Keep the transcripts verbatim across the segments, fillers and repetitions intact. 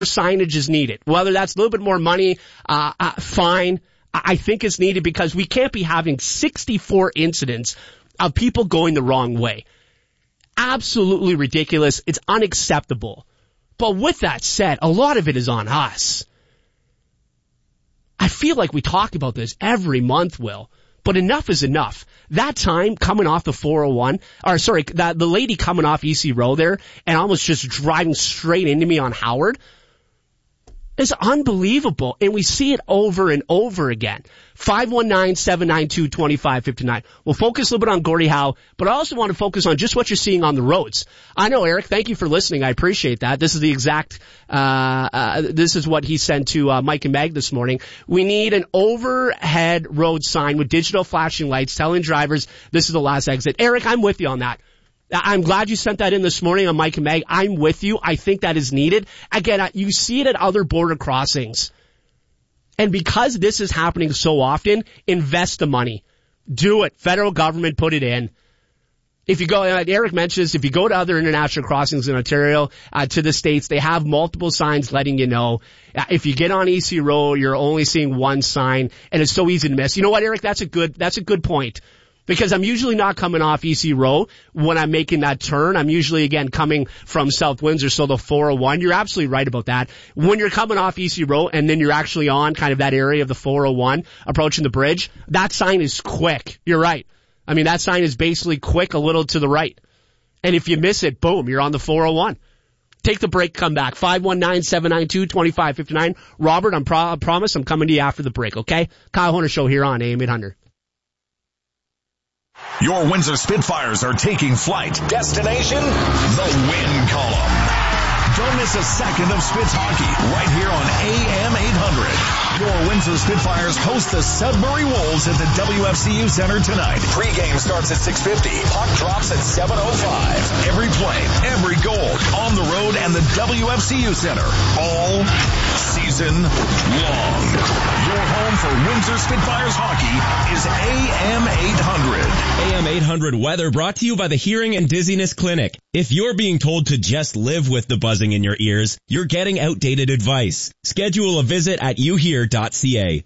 signage is needed. Whether that's a little bit more money, uh, uh, fine. I think it's needed because we can't be having sixty-four incidents of people going the wrong way. Absolutely ridiculous. It's unacceptable. But with that said, a lot of it is on us. I feel like we talk about this every month, Will, but enough is enough. That time coming off the four oh one, or sorry, that the lady coming off E C Row there and almost just driving straight into me on Howard is unbelievable. And we see it over and over again. five one nine, seven nine two, two five five nine. We'll focus a little bit on Gordie Howe, but I also want to focus on just what you're seeing on the roads. I know, Eric, thank you for listening. I appreciate that. This is the exact, uh, uh this is what he sent to uh, Mike and Meg this morning. We need an overhead road sign with digital flashing lights telling drivers this is the last exit. Eric, I'm with you on that. I'm glad you sent that in this morning on Mike and Meg. I'm with you. I think that is needed. Again, you see it at other border crossings. And because this is happening so often, invest the money. Do it. Federal government, put it in. If you go, uh, Eric mentions, if you go to other international crossings in Ontario, uh, to the States, they have multiple signs letting you know. Uh, if you get on E C Row, you're only seeing one sign, and it's so easy to miss. You know what, Eric? That's a good, that's a good point. Because I'm usually not coming off E C Row when I'm making that turn. I'm usually, again, coming from South Windsor, so the four oh one. You're absolutely right about that. When you're coming off E C Row and then you're actually on kind of that area of the four oh one, approaching the bridge, that sign is quick. You're right. I mean, that sign is basically quick a little to the right. And if you miss it, boom, you're on the four oh one. Take the break, come back. five one nine, seven nine two, two five five nine. Robert, I'm pro- I promise I'm coming to you after the break, okay? Kyle Horner Show here on A M eight hundred. Your Windsor Spitfires are taking flight. Destination, the Win Column. Don't miss a second of Spits hockey right here on A M eight hundred. Your Windsor Spitfires host the Sudbury Wolves at the W F C U Center tonight. Pre-game starts at six fifty. Puck drops at seven oh five. Every play, every goal, on the road and the W F C U Center. All season long. Your home for Windsor Spitfires hockey is A M eight hundred. A M eight hundred weather brought to you by the Hearing and Dizziness Clinic. If you're being told to just live with the buzzing in your ears, you're getting outdated advice. Schedule a visit at you hear dot c a.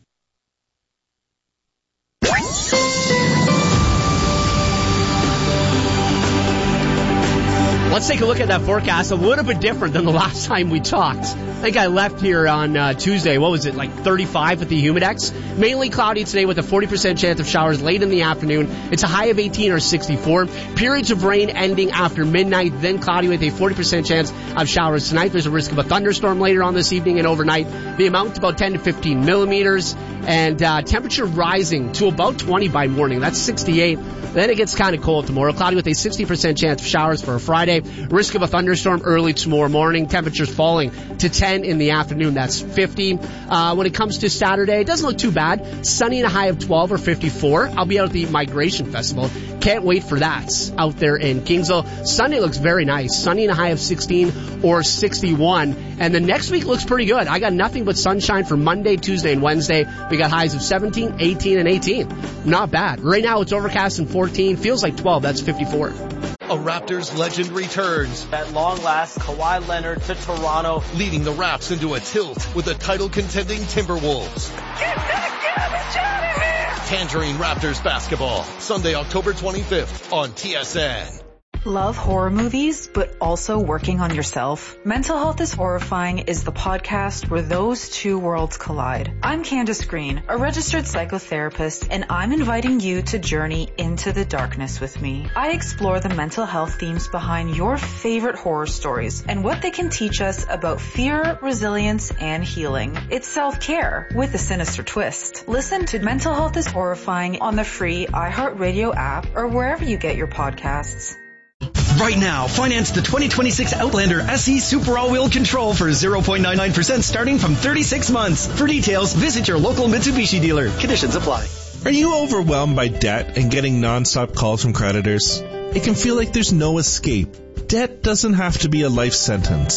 Let's take a look at that forecast. A little bit different than the last time we talked. I think I left here on uh, Tuesday. What was it, like thirty-five with the Humidex? Mainly cloudy today with a forty percent chance of showers late in the afternoon. It's a high of eighteen or sixty-four. Periods of rain ending after midnight, then cloudy with a forty percent chance of showers tonight. There's a risk of a thunderstorm later on this evening and overnight. The amount about ten to fifteen millimeters. And uh, temperature rising to about twenty by morning. That's sixty-eight. Then it gets kind of cold tomorrow. Cloudy with a sixty percent chance of showers for a Friday. Risk of a thunderstorm early tomorrow morning. Temperatures falling to ten in the afternoon. That's fifty. Uh, when it comes to Saturday, it doesn't look too bad. Sunny and a high of twelve or fifty-four. I'll be out at the Migration Festival. Can't wait for that out there in Kingsville. Sunday looks very nice. Sunny and a high of sixteen or sixty-one. And the next week looks pretty good. I got nothing but sunshine for Monday, Tuesday, and Wednesday. We got highs of seventeen, eighteen, and eighteen. Not bad. Right now it's overcast and fourteen. Feels like twelve. That's fifty-four. A Raptors legend returns. At long last, Kawhi Leonard to Toronto. Leading the Raps into a tilt with the title-contending Timberwolves. Get that garbage out of here! Tangerine Raptors basketball. Sunday, October twenty-fifth on T S N. Love horror movies, but also working on yourself? Mental Health is Horrifying is the podcast where those two worlds collide. I'm Candace Green, a registered psychotherapist, and I'm inviting you to journey into the darkness with me. I explore the mental health themes behind your favorite horror stories and what they can teach us about fear, resilience, and healing. It's self-care with a sinister twist. Listen to Mental Health is Horrifying on the free iHeartRadio app or wherever you get your podcasts. Right now, finance the twenty twenty-six Outlander S E Super All-Wheel Control for zero point nine nine percent starting from thirty-six months. For details, visit your local Mitsubishi dealer. Conditions apply. Are you overwhelmed by debt and getting nonstop calls from creditors? It can feel like there's no escape. Debt doesn't have to be a life sentence.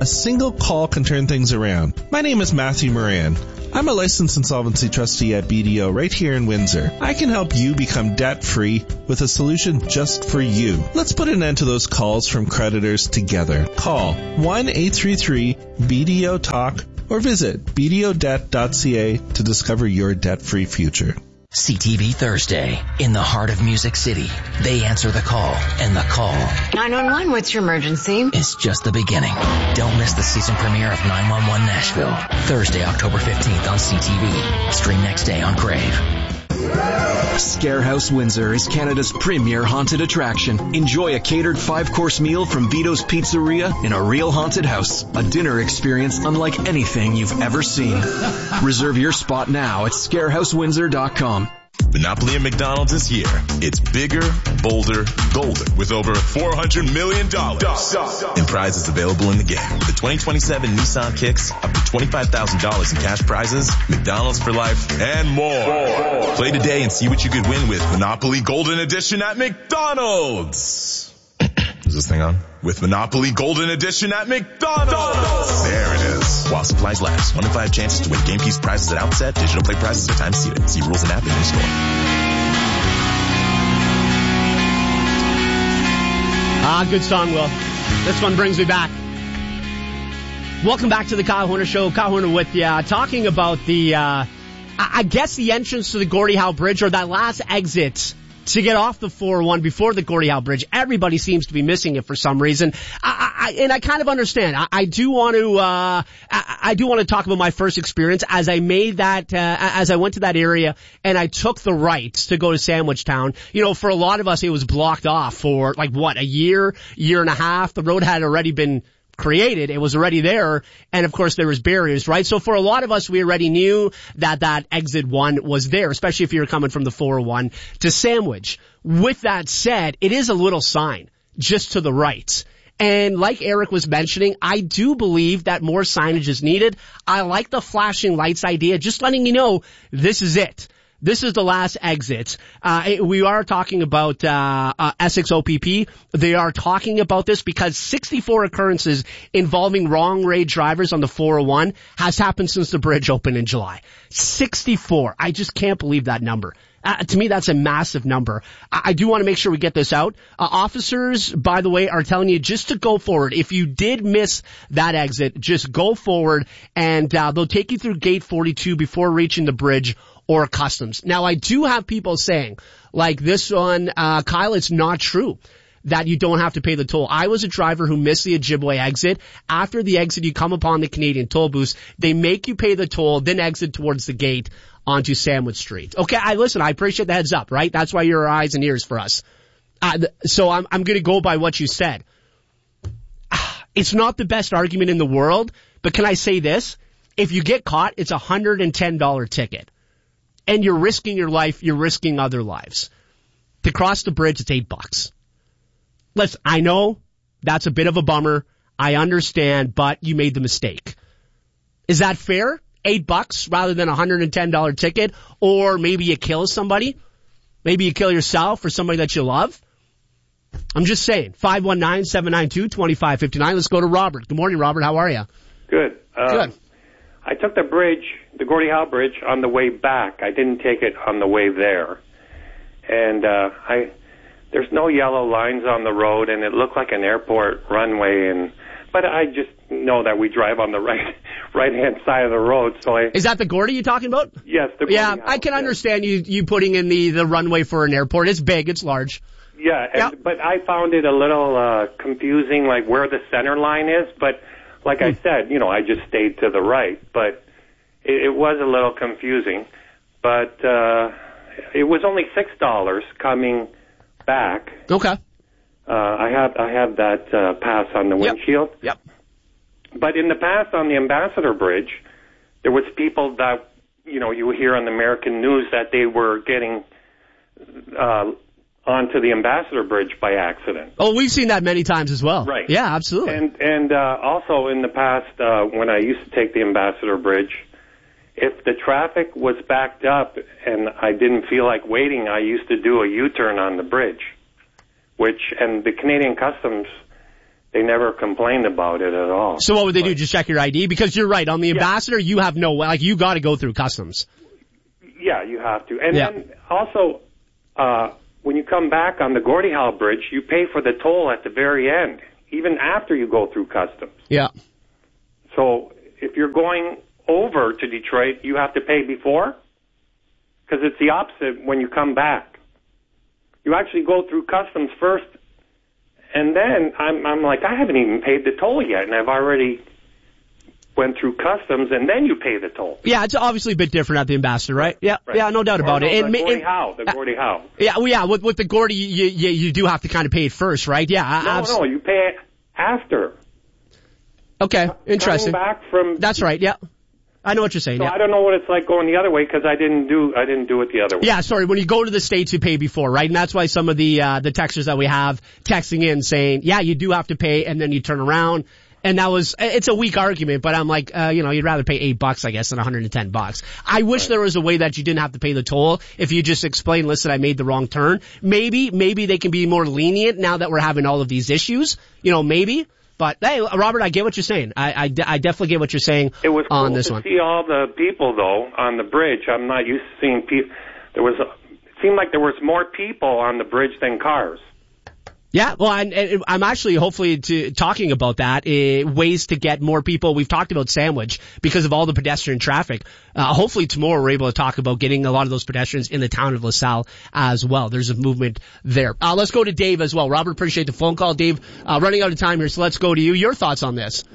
A single call can turn things around. My name is Matthew Moran. I'm a licensed insolvency trustee at B D O right here in Windsor. I can help you become debt-free with a solution just for you. Let's put an end to those calls from creditors together. Call one eight three three B D O talk or visit b d o debt dot c a to discover your debt-free future. C T V Thursday, in the heart of Music City. They answer the call, and the call nine one one, what's your emergency? Is just the beginning. Don't miss the season premiere of nine one one Nashville, Thursday, October fifteenth on C T V. Stream next day on Crave. Scarehouse Windsor is Canada's premier haunted attraction. Enjoy a catered five-course meal from Vito's Pizzeria in a real haunted house. A dinner experience unlike anything you've ever seen. Reserve your spot now at scarehouse windsor dot com. Monopoly at McDonald's is here. It's bigger, bolder, golden, with over four hundred million dollars in prizes available in the game. The twenty twenty-seven Nissan Kicks, up to twenty-five thousand dollars in cash prizes, McDonald's for life, and more. Play today and see what you could win with Monopoly Golden Edition at McDonald's. Is this thing on? With Monopoly Golden Edition at McDonald's. There it is. While supplies last. One in five chances to win game piece prizes at outset. Digital play prizes are time seated. See rules and app in the store. Ah, good song, Will. This one brings me back. Welcome back to the Kyle Horner Show. Kyle Horner with you. Uh, talking about the, uh, I guess the entrance to the Gordie Howe Bridge, or that last exit to get off the four oh one before the Gordie Howe Bridge. Everybody seems to be missing it for some reason. I, I, and I kind of understand. I, I do want to, uh, I, I do want to talk about my first experience as I made that, uh, as I went to that area and I took the right to go to Sandwich Town. You know, for a lot of us, it was blocked off for like what, a year, year and a half. The road had already been created. It was already there. And of course there was barriers, right? So for a lot of us, we already knew that that exit one was there, especially if you're coming from the four oh one to Sandwich. With that said, it is a little sign just to the right. And like Eric was mentioning, I do believe that more signage is needed. I like the flashing lights idea, just letting you know this is it. This is the last exit. Uh, we are talking about, uh, uh, Essex O P P. They are talking about this because sixty-four occurrences involving wrong way drivers on the four oh one has happened since the bridge opened in July. sixty-four. I just can't believe that number. Uh, to me, that's a massive number. I, I do want to make sure we get this out. Uh, officers, by the way, are telling you just to go forward. If you did miss that exit, just go forward and, uh, they'll take you through gate forty-two before reaching the bridge or customs. Now, I do have people saying, like this one, uh, Kyle, it's not true that you don't have to pay the toll. I was a driver who missed the Ojibwe exit. After the exit, you come upon the Canadian toll booths. They make you pay the toll, then exit towards the gate onto Sandwich Street. Okay, I listen, I appreciate the heads up, right? That's why you're our eyes and ears for us. Uh, th- so I'm, I'm going to go by what you said. It's not the best argument in the world, but can I say this? If you get caught, it's a one hundred ten dollars ticket. And you're risking your life, you're risking other lives. To cross the bridge, it's eight bucks. Listen, I know that's a bit of a bummer. I understand, but you made the mistake. Is that fair? Eight bucks rather than a one hundred ten dollars ticket? Or maybe you kill somebody? Maybe you kill yourself or somebody that you love? I'm just saying. five one nine, seven nine two, two five five nine. Let's go to Robert. Good morning, Robert. How are you? Good. Uh, Good. I took the bridge, the Gordie Howe Bridge, on the way back. I didn't take it on the way there. And uh, I, there's no yellow lines on the road, and it looked like an airport runway. And but I just know that we drive on the right right-hand side of the road. So I Is that the Gordie you're talking about? Yes, the Gordie Yeah, Howe, I can yes. understand you you putting in the, the runway for an airport. It's big, it's large. Yeah, and, Yep. but I found it a little uh, confusing, like where the center line is. But like I said, you know, I just stayed to the right. But it, it was a little confusing. But uh, it was only six dollars coming back. Okay. Uh, I have I have that uh, pass on the windshield. Yep. yep. But in the past on the Ambassador Bridge, there was people that, you know, you hear on the American news that they were getting uh, onto the Ambassador Bridge by accident. Oh, we've seen that many times as well. Right. Yeah, absolutely. And and uh, also in the past, uh, when I used to take the Ambassador Bridge, if the traffic was backed up and I didn't feel like waiting, I used to do a U-turn on the bridge, which, and the Canadian Customs They never complained about it at all. So what would they do? Just check your I D? Because you're right. On the Yeah. Ambassador, you have no, like, you got to go through customs. Yeah, you have to. And Yeah. then also, uh, when you come back on the Gordie Howe Bridge, you pay for the toll at the very end, even after you go through customs. Yeah. So if you're going over to Detroit, you have to pay before? Because it's the opposite when you come back. You actually go through customs first, and then I'm, I'm like, I haven't even paid the toll yet, and I've already went through customs, and then you pay the toll. Yeah, it's obviously a bit different at the Ambassador, right? Yeah, Right. yeah, no doubt Or about no, it. The And, Gordie and- Howe, the Gordie Howe. yeah, well, yeah, with, with the Gordie, you, you, you do have to kind of pay it first, right? Yeah. I- No, abs- no, you pay it after. Okay, interesting. Coming back from... That's right, yeah. I know what you're saying, So yeah. I don't know what it's like going the other way because I didn't do I didn't do it the other way. Yeah, sorry, when you go to the States, you pay before, right? And that's why some of the, uh, the texters that we have texting in saying, yeah, you do have to pay, and then you turn around. And that was, it's a weak argument, but I'm like, uh, you know, you'd rather pay eight bucks, I guess, than one hundred ten bucks. I wish there was a way that you didn't have to pay the toll if you just explain, listen, I made the wrong turn. Maybe, maybe they can be more lenient now that we're having all of these issues. You know, maybe. But hey, Robert, I get what you're saying. I, I, I definitely get what you're saying It was cool on this to one. see all the people though on the bridge. I'm not used to seeing people. There was, a, it seemed like there was more people on the bridge than cars. Yeah, well, and, and I'm actually hopefully to, talking about that, uh, ways to get more people. We've talked about Sandwich because of all the pedestrian traffic. Uh, hopefully tomorrow we're able to talk about getting a lot of those pedestrians in the town of LaSalle as well. There's a movement there. Uh, let's go to Dave as well. Robert, appreciate the phone call. Dave, uh, running out of time here, so let's go to you. Your thoughts on this?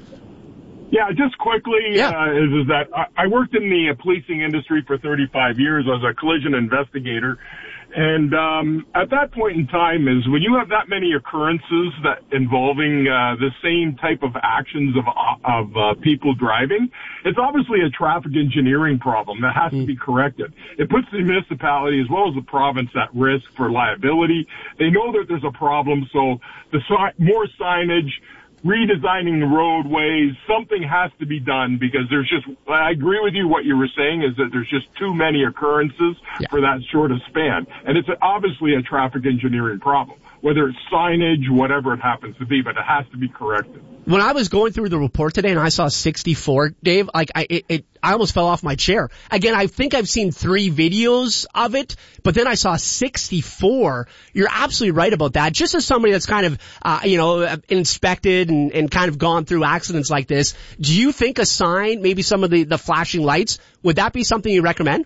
Yeah, just quickly, Yeah. uh, is, is that I, I worked in the uh, policing industry for thirty-five years as a collision investigator. And um, at that point in time is when you have that many occurrences that involving uh, the same type of actions of of uh, people driving, it's obviously a traffic engineering problem that has to be corrected. It puts the municipality as well as the province at risk for liability. They know that there's a problem, so the si- more signage, redesigning the roadways, something has to be done because there's just, I agree with you, what you were saying is that there's just too many occurrences Yeah. for that short of span. And it's obviously a traffic engineering problem, whether it's signage, whatever it happens to be, but it has to be corrected. When I was going through the report today and I saw sixty-four, Dave, like I, it, it, I almost fell off my chair. Again, I think I've seen three videos of it, but then I saw sixty-four. You're absolutely right about that. Just as somebody that's kind of, uh, you know, inspected and, and kind of gone through accidents like this, do you think a sign, maybe some of the, the flashing lights, would that be something you recommend?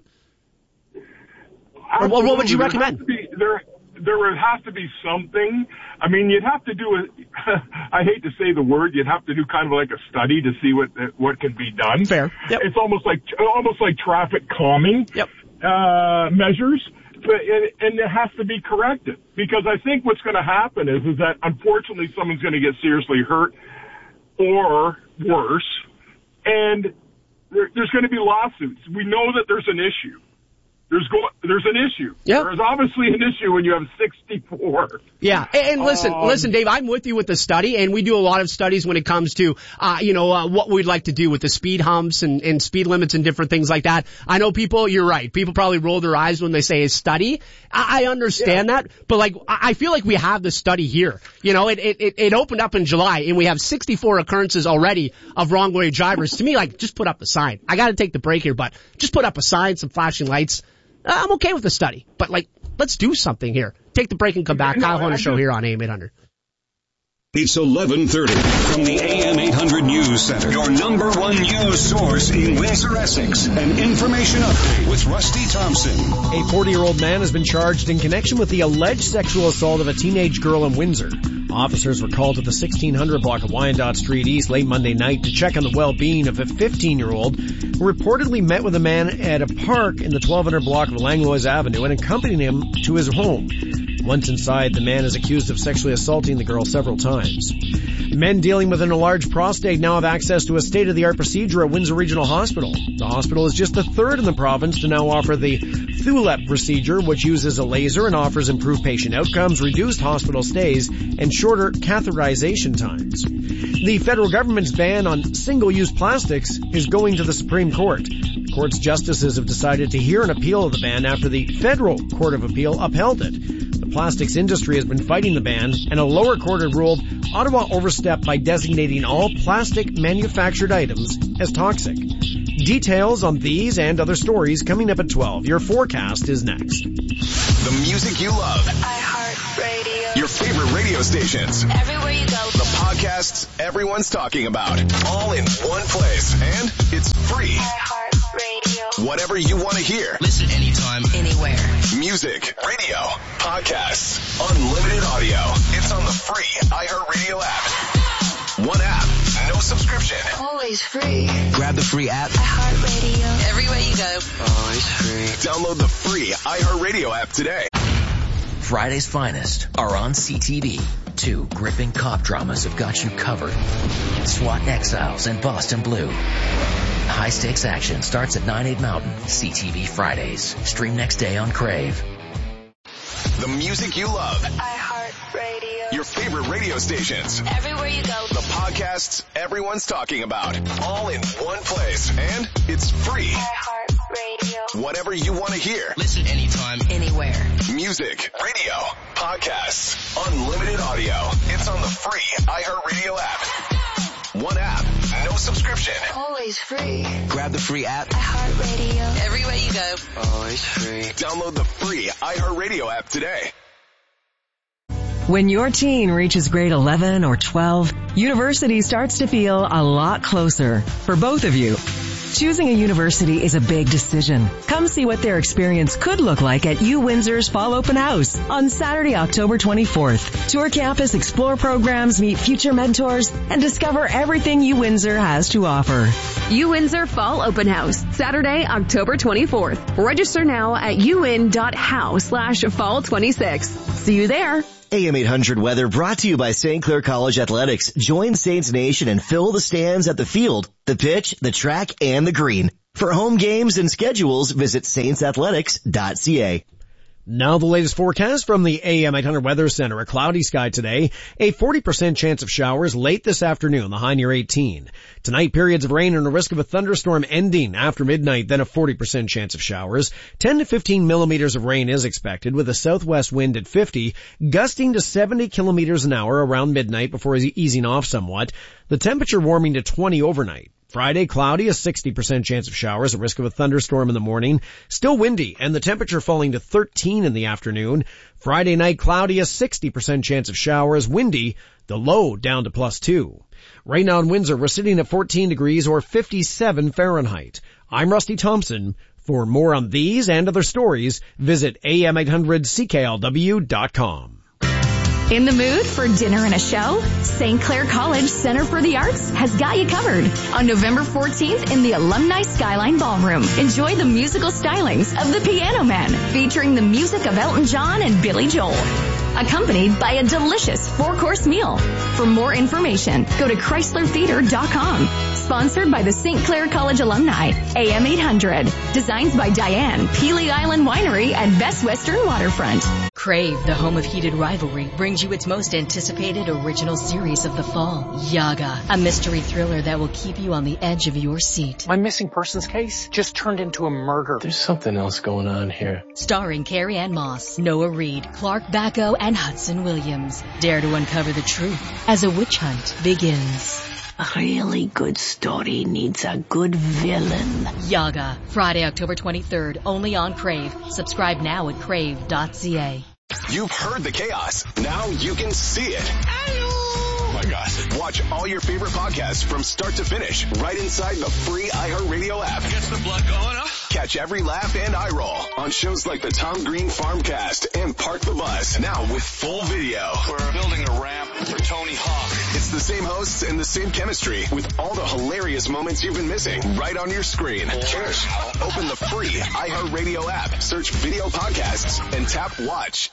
Or what, what would you There recommend? has to be- there, there would have to be something. I mean, you'd have to do a, I hate to say the word, you'd have to do kind of like a study to see what, what can be done. Fair. Yep. It's almost like, almost like traffic calming, Yep. uh, measures. But, and, and it has to be corrected because I think what's going to happen is, is that unfortunately someone's going to get seriously hurt or worse. And there, there's going to be lawsuits. We know that there's an issue. There's go- there's an issue. Yep. There's obviously an issue when you have sixty-four. Yeah, and, and listen, Um, listen, Dave, I'm with you with the study, and we do a lot of studies when it comes to, uh, you know, uh, what we'd like to do with the speed humps and, and speed limits and different things like that. I know people, you're right, people probably roll their eyes when they say a study. I, I understand that, but like, I I feel like we have the study here. You know, it, it, it opened up in July, and we have sixty-four occurrences already of wrong way drivers. To me, like, just put up a sign. I gotta take the break here, but just put up a sign, some flashing lights. I'm okay with the study, but like, let's do something here. Take the break and come back. No, Kyle Hunter I Show just- here on A M eight hundred. It's eleven thirty from the A M eight hundred News Center, your number one news source in Windsor, Essex. An information update with Rusty Thompson. A forty-year-old man has been charged in connection with the alleged sexual assault of a teenage girl in Windsor. Officers were called to the sixteen hundred block of Wyandotte Street East late Monday night to check on the well-being of a fifteen-year-old who reportedly met with a man at a park in the twelve hundred block of Langlois Avenue and accompanied him to his home. Once inside, the man is accused of sexually assaulting the girl several times. Men dealing with an enlarged prostate now have access to a state-of-the-art procedure at Windsor Regional Hospital. The hospital is just the third in the province to now offer the Thulep procedure, which uses a laser and offers improved patient outcomes, reduced hospital stays, and shorter catheterization times. The federal government's ban on single-use plastics is going to the Supreme Court. The court's justices have decided to hear an appeal of the ban after the Federal Court of Appeal upheld it. The plastics industry has been fighting the ban, and a lower court had ruled Ottawa overstepped by designating all plastic manufactured items as toxic. Details on these and other stories coming up at twelve. Your forecast is next. The music you love. iHeartRadio. Your favorite radio stations. Everywhere you go. The podcasts everyone's talking about. All in one place. And it's free. iHeartRadio. Whatever you want to hear. Listen anytime, anywhere. Music, radio, podcasts, unlimited audio. It's on the free iHeartRadio app. One app, no subscription. Always free. Grab the free app. iHeartRadio. Everywhere you go. Always free. Download the free iHeartRadio app today. Friday's finest are on C T V. Two gripping cop dramas have got you covered. SWAT Exiles and Boston Blue. High-stakes action starts at nine, eight Mountain. C T V Fridays. Stream next day on Crave. The music you love. iHeartRadio. Your favorite radio stations. Everywhere you go. The podcasts everyone's talking about. All in one place. And it's free. iHeartRadio. Whatever you want to hear. Listen anytime, anywhere. Music, radio, podcasts, unlimited audio. It's on the free iHeartRadio app. One app, no subscription. Always free. Grab the free app. iHeartRadio. Everywhere you go. Always free. Download the free iHeartRadio app today. When your teen reaches grade eleven or twelve, university starts to feel a lot closer for both of you. Choosing a university is a big decision. Come see what their experience could look like at U Windsor's Fall Open House on Saturday, October twenty-fourth. Tour campus, explore programs, meet future mentors, and discover everything U Windsor has to offer. U Windsor Fall Open House, Saturday, October twenty-fourth. Register now at uwin.how slash fall 26. See you there. A M eight hundred weather brought to you by Saint Clair College Athletics. Join Saints Nation and fill the stands at the field, the pitch, the track, and the green. For home games and schedules, visit saints athletics dot c a. Now the latest forecast from the A M eight hundred Weather Center. A cloudy sky today, a forty percent chance of showers late this afternoon, the high near eighteen. Tonight, periods of rain and a risk of a thunderstorm ending after midnight, then a forty percent chance of showers. ten to fifteen millimeters of rain is expected with a southwest wind at fifty, gusting to seventy kilometers an hour around midnight before easing off somewhat. The temperature warming to twenty overnight. Friday, cloudy, a sixty percent chance of showers, a risk of a thunderstorm in the morning. Still windy, and the temperature falling to thirteen in the afternoon. Friday night, cloudy, a sixty percent chance of showers, windy, the low down to plus two. Right now in Windsor, we're sitting at fourteen degrees or fifty-seven Fahrenheit. I'm Rusty Thompson. For more on these and other stories, visit A M eight hundred C K L W dot com. In the mood for dinner and a show? Saint Clair College Center for the Arts has got you covered. On November fourteenth in the Alumni Skyline Ballroom, enjoy the musical stylings of The Piano Man, featuring the music of Elton John and Billy Joel, accompanied by a delicious four-course meal. For more information, go to chrysler theater dot com. Sponsored by the Saint Clair College alumni, A M eight hundred. Designs by Diane, Peely Island Winery at Best Western Waterfront. Crave, the home of heated rivalry, brings you its most anticipated original series of the fall, Yaga, a mystery thriller that will keep you on the edge of your seat. My missing persons case just turned into a murder. There's something else going on here. Starring Carrie Ann Moss, Noah Reid, Clark Bacco, and Hudson Williams. Dare to uncover the truth as a witch hunt begins. A really good story needs a good villain. Yaga, Friday, October twenty-third, only on Crave. Subscribe now at crave dot c a. You've heard the chaos. Now you can see it. Oh my gosh. Watch all your favorite podcasts from start to finish right inside the free iHeartRadio app. Gets the blood going, huh? Catch every laugh and eye roll on shows like the Tom Green Farmcast and Park the Bus. Now with full video. We're building a ramp for Tony Hawk. It's the same hosts and the same chemistry with all the hilarious moments you've been missing right on your screen. Cheers. Open the free iHeartRadio app, search video podcasts, and tap watch.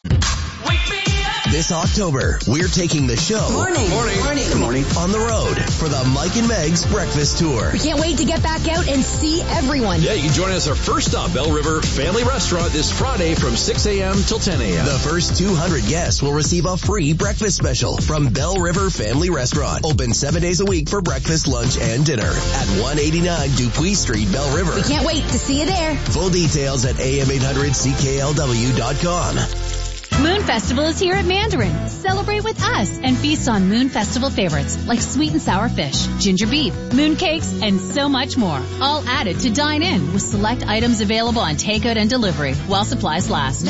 Wake me up. This October, we're taking the show Morning. Morning. Morning. Good morning. On the road for the Mike and Meg's Breakfast Tour. We can't wait to get back out and see everyone. Yeah, you can join us our first stop, Bell River Family Restaurant, this Friday from six a.m. till ten a.m. The first two hundred guests will receive a free breakfast special from Bell River Family Restaurant. Open seven days a week for breakfast, lunch, and dinner at one eighty-nine Dupuis Street, Bell River. We can't wait to see you there. Full details at A M eight hundred C K L W dot com. Moon Festival is here at Mandarin. Celebrate with us and feast on Moon Festival favorites like sweet and sour fish, ginger beef, moon cakes, and so much more. All added to dine in with select items available on takeout and delivery while supplies last.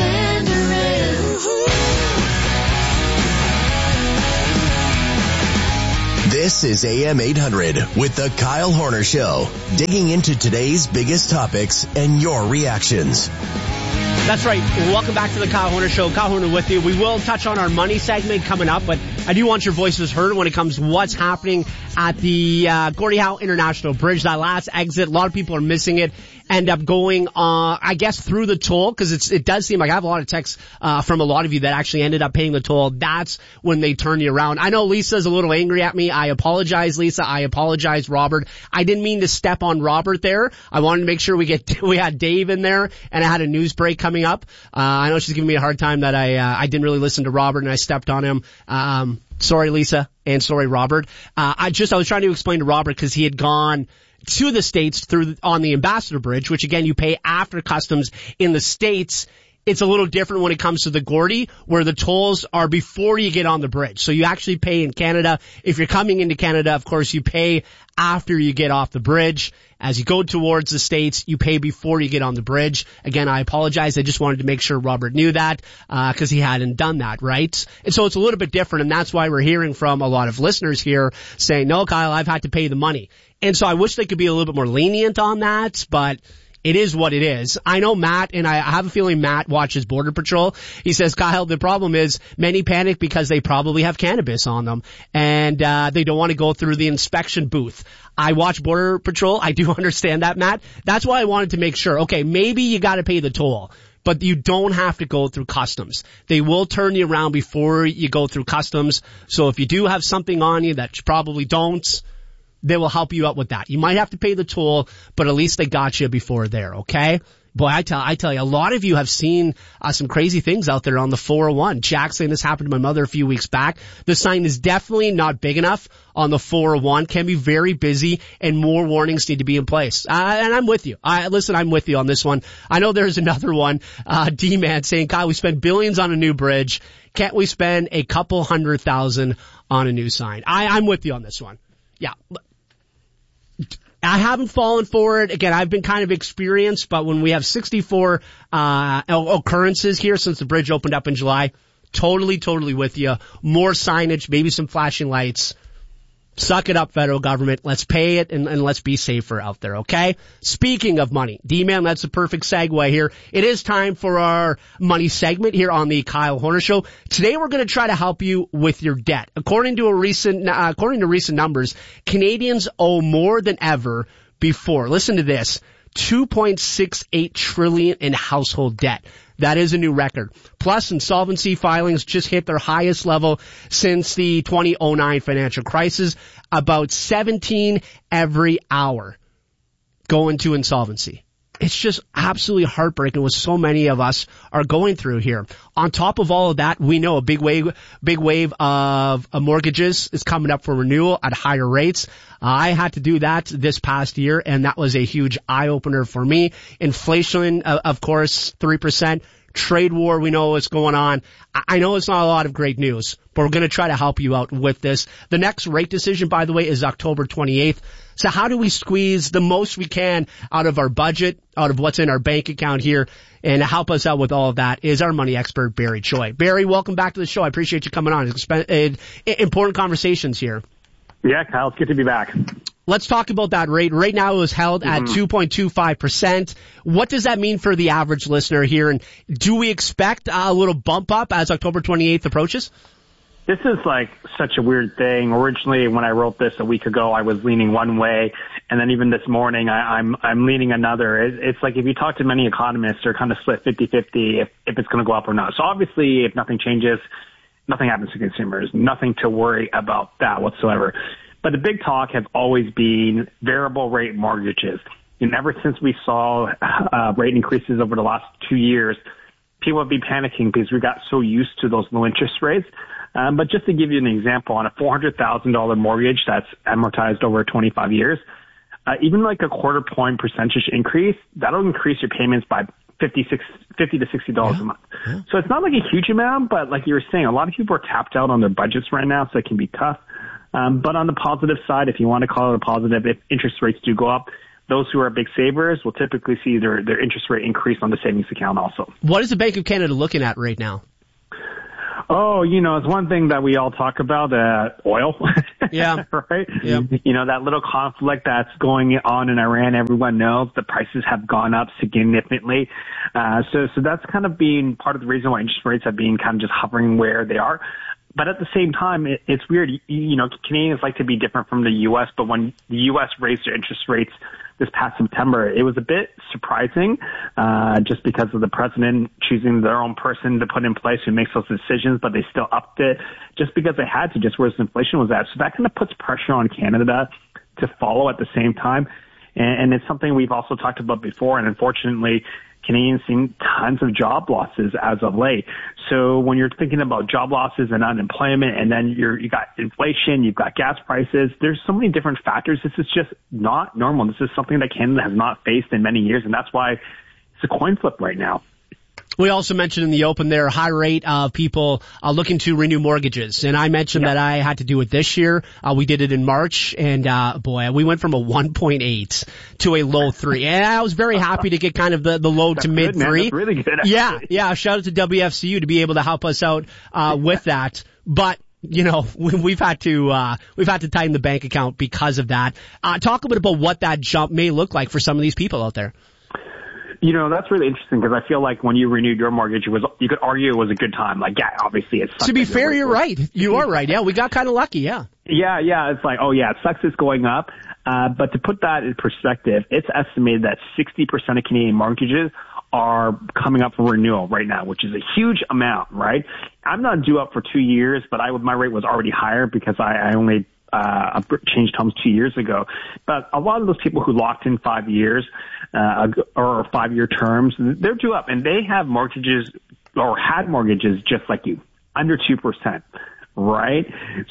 This is A M eight hundred with the Kyle Horner Show, digging into today's biggest topics and your reactions. That's right. Welcome back to the Kyle Horner Show. Kyle Horner with you. We will touch on our money segment coming up, but I do want your voices heard when it comes to what's happening at the uh, Gordie Howe International Bridge. That last exit, a lot of people are missing it. End up going, uh, I guess, through the toll, because it's it does seem like I have a lot of texts uh, from a lot of you that actually ended up paying the toll. That's when they turn you around. I know Lisa's a little angry at me. I apologize, Lisa. I apologize, Robert. I didn't mean to step on Robert there. I wanted to make sure we get we had Dave in there, and I had a news break coming up. Uh, I know she's giving me a hard time that I uh, I didn't really listen to Robert and I stepped on him. Um, sorry, Lisa, and sorry, Robert. Uh, I just I was trying to explain to Robert because he had gone to the States through on the Ambassador Bridge, which again you pay after customs in the States. It's a little different when it comes to the Gordie, where the tolls are before you get on the bridge. So you actually pay in Canada. If you're coming into Canada, of course, you pay after you get off the bridge. As you go towards the States, you pay before you get on the bridge. Again, I apologize. I just wanted to make sure Robert knew that, uh, cause he hadn't done that, right? And so it's a little bit different, and that's why we're hearing from a lot of listeners here saying, no, Kyle, I've had to pay the money. And so I wish they could be a little bit more lenient on that, but it is what it is. I know Matt, and I have a feeling Matt watches Border Patrol. He says, Kyle, the problem is many panic because they probably have cannabis on them, and uh they don't want to go through the inspection booth. I watch Border Patrol. I do understand that, Matt. That's why I wanted to make sure, okay, maybe you got to pay the toll, but you don't have to go through customs. They will turn you around before you go through customs. So if you do have something on you that you probably don't, they will help you out with that. You might have to pay the toll, but at least they got you before there, okay? Boy, I tell, I tell you, a lot of you have seen uh, some crazy things out there on the four oh one. Jack saying this happened to my mother a few weeks back. The sign is definitely not big enough on the four oh one. Can be very busy, and more warnings need to be in place. Uh, and I'm with you. I, listen, I'm with you on this one. I know there's another one, uh, D-Man saying, Kyle, we spend billions on a new bridge. Can't we spend a couple hundred thousand on a new sign? I, I'm with you on this one. Yeah. I haven't fallen for it. Again, I've been kind of experienced, but when we have sixty-four uh occurrences here since the bridge opened up in July, totally, totally with you. More signage, maybe some flashing lights. Suck it up, federal government. Let's pay it, and, and let's be safer out there, okay? Speaking of money, D-Man, that's the perfect segue here. It is time for our money segment here on the Kyle Horner Show. Today we're going to try to help you with your debt. According to a recent, uh, according to recent numbers, Canadians owe more than ever before. Listen to this. two point six eight trillion dollars in household debt. That is a new record. Plus, insolvency filings just hit their highest level since the two thousand nine financial crisis. About seventeen every hour go into insolvency. It's just absolutely heartbreaking what so many of us are going through here. On top of all of that, we know a big wave, big wave of uh, mortgages is coming up for renewal at higher rates. Uh, I had to do that this past year, and that was a huge eye-opener for me. Inflation, uh, of course, three percent. Trade war, we know what's going on. I know it's not a lot of great news, but we're going to try to help you out with this. The next rate decision, by the way, is October twenty-eighth. So how do we squeeze the most we can out of our budget, out of what's in our bank account here, and help us out with all of that is our money expert, Barry Choi. Barry, welcome back to the show. I appreciate you coming on. It's important conversations here. Yeah, Kyle, it's good to be back. Let's talk about that rate. Right now it was held at mm-hmm. two point two five percent. What does that mean for the average listener here? And do we expect a little bump up as October twenty-eighth approaches? This is like such a weird thing. Originally, when I wrote this a week ago, I was leaning one way. And then even this morning, I, I'm I'm leaning another. It, it's like if you talk to many economists, they're kind of split fifty-fifty if, if it's going to go up or not. So obviously, if nothing changes, nothing happens to consumers. Nothing to worry about that whatsoever. But the big talk has always been variable rate mortgages. And ever since we saw uh, rate increases over the last two years, people have been panicking because we got so used to those low interest rates. Um, but just to give you an example, on a four hundred thousand dollars mortgage that's amortized over twenty-five years, uh, even like a quarter point percentage increase, that'll increase your payments by fifty, fifty to sixty dollars yeah. a month. Yeah. So it's not like a huge amount, but like you were saying, a lot of people are tapped out on their budgets right now, so it can be tough. Um, but on the positive side, if you want to call it a positive, if interest rates do go up, those who are big savers will typically see their, their interest rate increase on the savings account also. What is the Bank of Canada looking at right now? Oh, you know, it's one thing that we all talk about, uh, oil. Yeah. Right? Yeah. You know, that little conflict that's going on in Iran, everyone knows the prices have gone up significantly. Uh, so, so that's kind of being part of the reason why interest rates have been kind of just hovering where they are. But at the same time, it, it's weird. You, you know, Canadians like to be different from the U S, but when the U S raised their interest rates this past September, it was a bit surprising, uh, just because of the president choosing their own person to put in place who makes those decisions, but they still upped it just because they had to, just where inflation was at. So that kind of puts pressure on Canada to follow at the same time. And, and it's something we've also talked about before. And unfortunately, Canadians seen tons of job losses as of late. So when you're thinking about job losses and unemployment, and then you're, you got inflation, you've got gas prices, there's so many different factors. This is just not normal. This is something that Canada has not faced in many years, and that's why it's a coin flip right now. We also mentioned in the open there, high rate of people uh, looking to renew mortgages. And I mentioned yeah. that I had to do it this year. Uh, we did it in March, and uh, boy, we went from a one point eight to a low three. And I was very happy to get kind of the, the low That's to mid good, three. That's really good. Actually. Yeah, yeah. Shout out to W F C U to be able to help us out uh, with that. But you know, we've had to uh, we've had to tighten the bank account because of that. Uh, talk a bit about what that jump may look like for some of these people out there. You know, that's really interesting because I feel like when you renewed your mortgage, it was, you could argue it was a good time. Like, yeah, obviously it sucks. To be fair, you're right. You are right. Yeah, we got kind of lucky. Yeah. Yeah, yeah. It's like, oh yeah, it sucks it's going up. Uh, but to put that in perspective, it's estimated that sixty percent of Canadian mortgages are coming up for renewal right now, which is a huge amount, right? I'm not due up for two years, but I would, my rate was already higher because I, I only uh, changed homes two years ago. But a lot of those people who locked in five years, uh, or five year terms, they're due up and they have mortgages or had mortgages just like you, under two percent, right?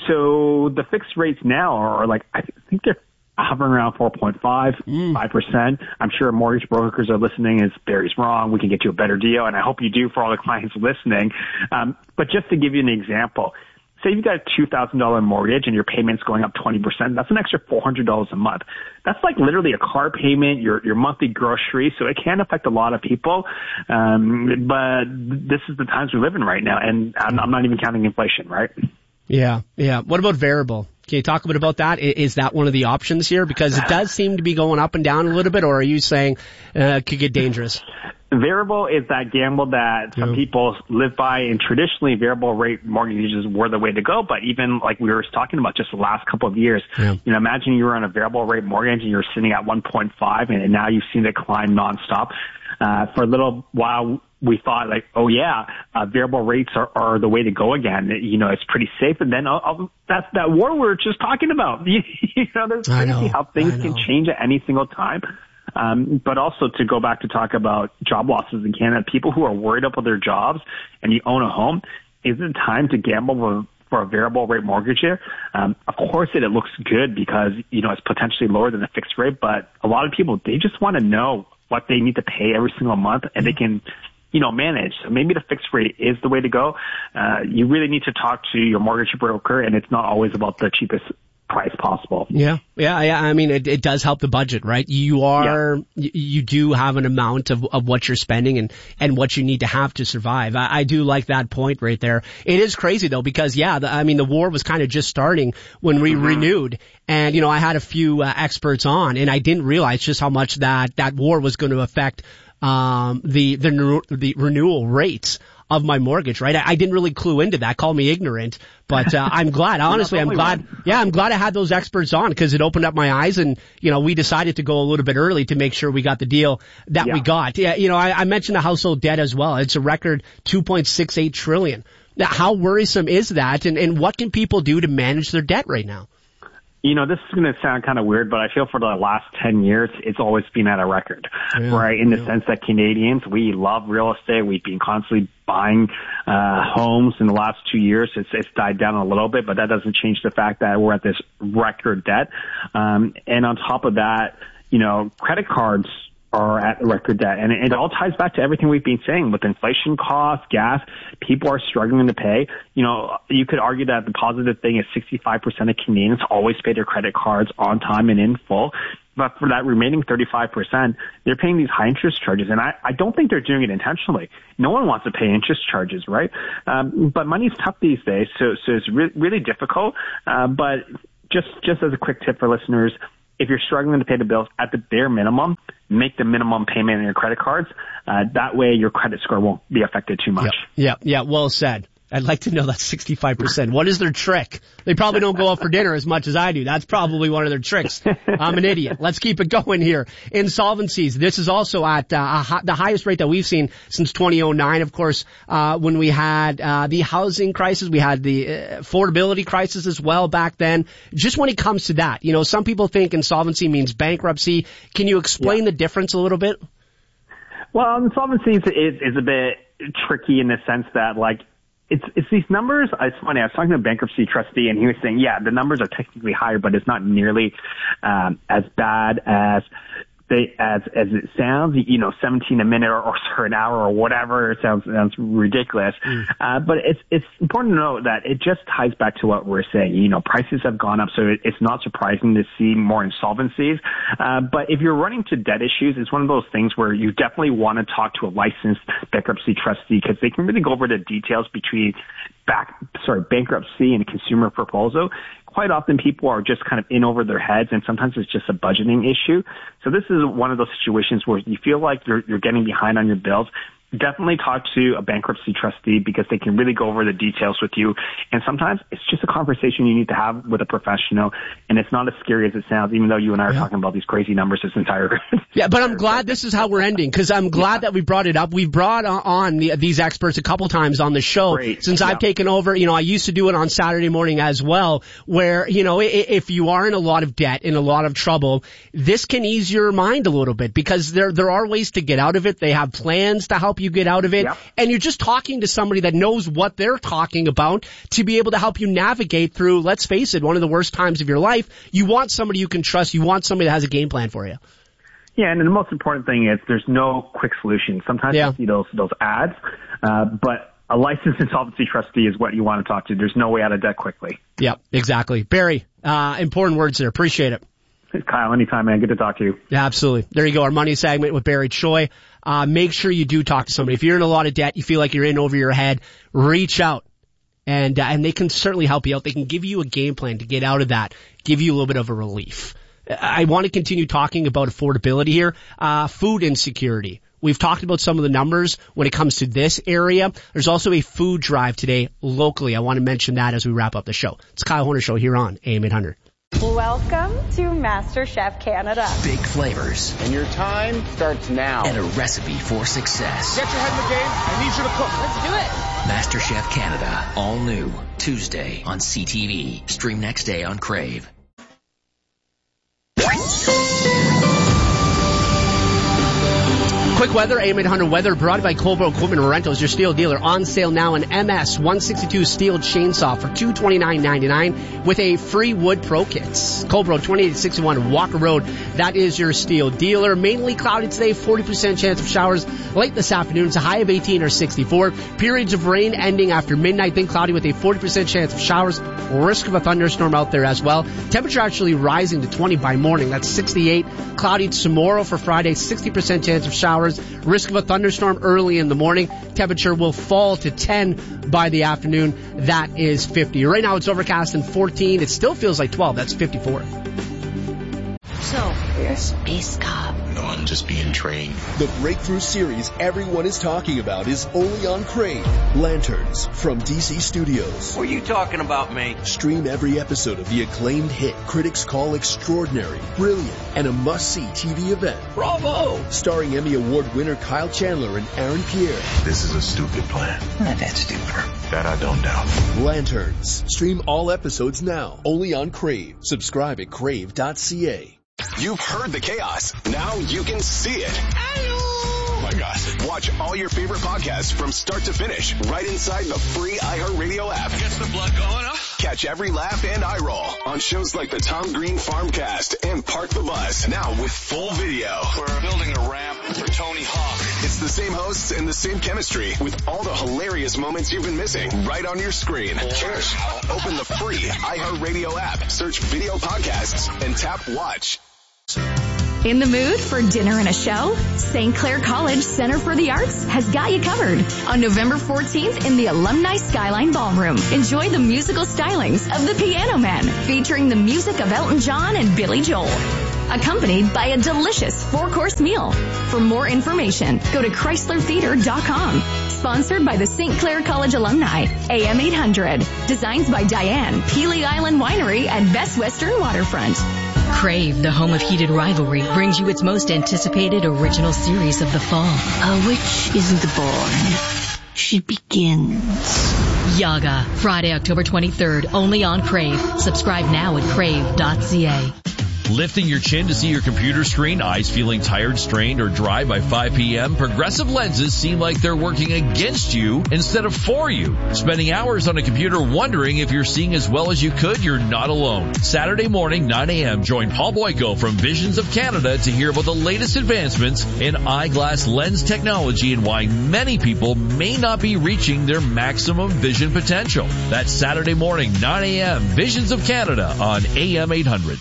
So the fixed rates now are like, I think they're hovering around four point five, mm. five percent. I'm sure mortgage brokers are listening as Barry's wrong. We can get you a better deal. And I hope you do for all the clients listening. Um, but just to give you an example, say you've got a two thousand dollars mortgage and your payment's going up twenty percent. That's an extra four hundred dollars a month. That's like literally a car payment, your your monthly groceries. So it can affect a lot of people. Um, but this is the times we live in right now. And I'm, I'm not even counting inflation, right? Yeah, yeah. What about variable? Can you talk a bit about that? Is that one of the options here? Because it does seem to be going up and down a little bit, or are you saying uh, it could get dangerous? Variable is that gamble that some yeah. people live by, and traditionally variable rate mortgages were the way to go. But even like we were talking about just the last couple of years, yeah. you know, imagine you were on a variable rate mortgage and you're sitting at one point five, and now you've seen it climb nonstop. Uh, for a little while, we thought like, oh yeah, uh, variable rates are, are the way to go again. You know, it's pretty safe. And then uh, uh, that's that war we were just talking about. you know, there's crazy know, how things can change at any single time. Um, but also to go back to talk about job losses in Canada, people who are worried about their jobs and you own a home, is it time to gamble for, for a variable rate mortgage here? Um, of course it, it looks good because, you know, it's potentially lower than a fixed rate, but a lot of people, they just want to know what they need to pay every single month and they can, you know, manage. So maybe the fixed rate is the way to go. Uh, you really need to talk to your mortgage broker, and it's not always about the cheapest price possible. Yeah, yeah, yeah. I mean, it, it does help the budget, right? You are, yeah. you, you do have an amount of, of what you're spending and, and what you need to have to survive. I, I do like that point right there. It is crazy though, because yeah, the, I mean, the war was kind of just starting when we mm-hmm. renewed. And, you know, I had a few uh, experts on, and I didn't realize just how much that, that war was going to affect um the the the renewal rates of my mortgage, right? I, I didn't really clue into that. Call me ignorant, but uh, I'm glad. Honestly, I'm glad. One. Yeah, I'm glad I had those experts on because it opened up my eyes, and you know, we decided to go a little bit early to make sure we got the deal that yeah. we got. Yeah, you know, I, I mentioned the household debt as well. It's a record two point six eight trillion. Now, how worrisome is that, and and what can people do to manage their debt right now? You know, this is going to sound kind of weird, but I feel for the last ten years, it's always been at a record, yeah, right? In the yeah. sense that Canadians, we love real estate. We've been constantly buying uh homes in the last two years. It's, it's died down a little bit, but that doesn't change the fact that we're at this record debt. Um, and on top of that, you know, credit cards are at record debt. And it all ties back to everything we've been saying with inflation costs, gas. People are struggling to pay. You know, you could argue that the positive thing is sixty-five percent of Canadians always pay their credit cards on time and in full. But for that remaining thirty-five percent, they're paying these high interest charges. And I, I don't think they're doing it intentionally. No one wants to pay interest charges, right? Um, but money's tough these days, so, so it's re- really difficult. Uh, but just, just as a quick tip for listeners, if you're struggling to pay the bills, at the bare minimum, make the minimum payment on your credit cards. Uh, that way your credit score won't be affected too much. Yeah, yeah, yeah, well said. I'd like to know that sixty-five percent. What is their trick? They probably don't go out for dinner as much as I do. That's probably one of their tricks. I'm an idiot. Let's keep it going here. Insolvencies. This is also at uh, a, the highest rate that we've seen since two thousand nine. Of course, uh, when we had uh, the housing crisis, we had the uh, affordability crisis as well back then. Just when it comes to that, you know, some people think insolvency means bankruptcy. Can you explain yeah. the difference a little bit? Well, insolvency is, is, is a bit tricky in the sense that, like, It's, it's these numbers. It's funny. I was talking to a bankruptcy trustee and he was saying, yeah, the numbers are technically higher, but it's not nearly, um, as bad as they, as, as it sounds, you know, seventeen a minute or, or an hour or whatever. It sounds, sounds ridiculous. Mm. Uh, but it's, it's important to know that it just ties back to what we're saying. You know, prices have gone up, so it, it's not surprising to see more insolvencies. Uh, but if you're running to debt issues, it's one of those things where you definitely want to talk to a licensed bankruptcy trustee because they can really go over the details between back, sorry, bankruptcy and consumer proposal. Quite often people are just kind of in over their heads, and sometimes it's just a budgeting issue. So this is one of those situations where you feel like you're, you're getting behind on your bills. Definitely talk to a bankruptcy trustee because they can really go over the details with you. And sometimes it's just a conversation you need to have with a professional. And it's not as scary as it sounds, even though you and I are yeah. talking about these crazy numbers this entire Yeah, but I'm glad this is how we're ending because I'm glad yeah. that we brought it up. We've brought on the, these experts a couple times on the show Great. since yeah. I've taken over. You know, I used to do it on Saturday morning as well where, you know, if you are in a lot of debt, in a lot of trouble, this can ease your mind a little bit because there, there are ways to get out of it. They have plans to help you get out of it. Yep. And you're just talking to somebody that knows what they're talking about to be able to help you navigate through, let's face it, one of the worst times of your life. You want somebody you can trust. You want somebody that has a game plan for you. Yeah, and the most important thing is there's no quick solution. Sometimes yeah. you see those, those ads, uh, but a licensed insolvency trustee is what you want to talk to. There's no way out of debt quickly. Yep, exactly. Barry, uh, important words there. Appreciate it. Kyle, anytime, man. Good to talk to you. Yeah, absolutely. There you go. Our money segment with Barry Choi. Uh, make sure you do talk to somebody. If you're in a lot of debt, you feel like you're in over your head, reach out. And, uh, and they can certainly help you out. They can give you a game plan to get out of that, give you a little bit of a relief. I want to continue talking about affordability here. Uh, food insecurity. We've talked about some of the numbers when it comes to this area. There's also a food drive today locally. I want to mention that as we wrap up the show. It's Kyle Horner Show here on A M eight hundred. Welcome to MasterChef Canada. Big flavors. And your time starts now. And a recipe for success. Get your head in the game. I need you to cook. Let's do it. MasterChef Canada. All new. Tuesday on C T V. Stream next day on Crave. Quick weather, A M eight hundred weather brought by Colbro Equipment Rentals, your steel dealer. On sale now an M S one sixty-two steel chainsaw for two hundred twenty-nine ninety-nine with a free wood pro kits. Colbro twenty-eight sixty-one Walker Road, that is your steel dealer. Mainly cloudy today, forty percent chance of showers late this afternoon. It's a high of eighteen or sixty-four. Periods of rain ending after midnight, then cloudy with a forty percent chance of showers. Risk of a thunderstorm out there as well. Temperature actually rising to twenty by morning. That's sixty-eight. Cloudy tomorrow for Friday, sixty percent chance of showers. Risk of a thunderstorm early in the morning. Temperature will fall to ten by the afternoon. That is fifty. Right now it's overcast and fourteen. It still feels like twelve. That's fifty-four. So, you're a space cop. No, I'm just being trained. The breakthrough series everyone is talking about is only on Crave. Lanterns from D C Studios. What are you talking about, mate? Stream every episode of the acclaimed hit critics call extraordinary, brilliant, and a must-see T V event. Bravo! Starring Emmy Award winner Kyle Chandler and Aaron Pierre. This is a stupid plan. Not that stupid. That I don't doubt. Lanterns. Stream all episodes now. Only on Crave. Subscribe at crave dot c a. You've heard the chaos. Now you can see it. Hello! By us. Watch all your favorite podcasts from start to finish right inside the free iHeartRadio app. Gets the blood going, huh? Catch every laugh and eye roll on shows like the Tom Green Farmcast and Park the Bus, now with full video. We're building a ramp for Tony Hawk. It's the same hosts and the same chemistry with all the hilarious moments you've been missing right on your screen. Cheers. Open the free iHeartRadio app, search video podcasts, and tap watch. In the mood for dinner and a show? Saint Clair College Center for the Arts has got you covered. On November fourteenth in the Alumni Skyline Ballroom, enjoy the musical stylings of The Piano Man, featuring the music of Elton John and Billy Joel, accompanied by a delicious four-course meal. For more information, go to Chrysler Theater dot com. Sponsored by the Saint Clair College alumni, A M eight hundred. Designs by Diane, Peely Island Winery at Best Western Waterfront. Crave, the home of heated rivalry, brings you its most anticipated original series of the fall. A witch isn't born. She begins. Yaga, Friday, October twenty-third, only on Crave. Subscribe now at crave dot c a. Lifting your chin to see your computer screen, eyes feeling tired, strained, or dry by five p.m., Progressive lenses seem like they're working against you instead of for you. Spending hours on a computer wondering if you're seeing as well as you could, you're not alone. Saturday morning, nine a.m., join Paul Boyko from Visions of Canada to hear about the latest advancements in eyeglass lens technology and why many people may not be reaching their maximum vision potential. That's Saturday morning, nine a.m., Visions of Canada on A M eight hundred.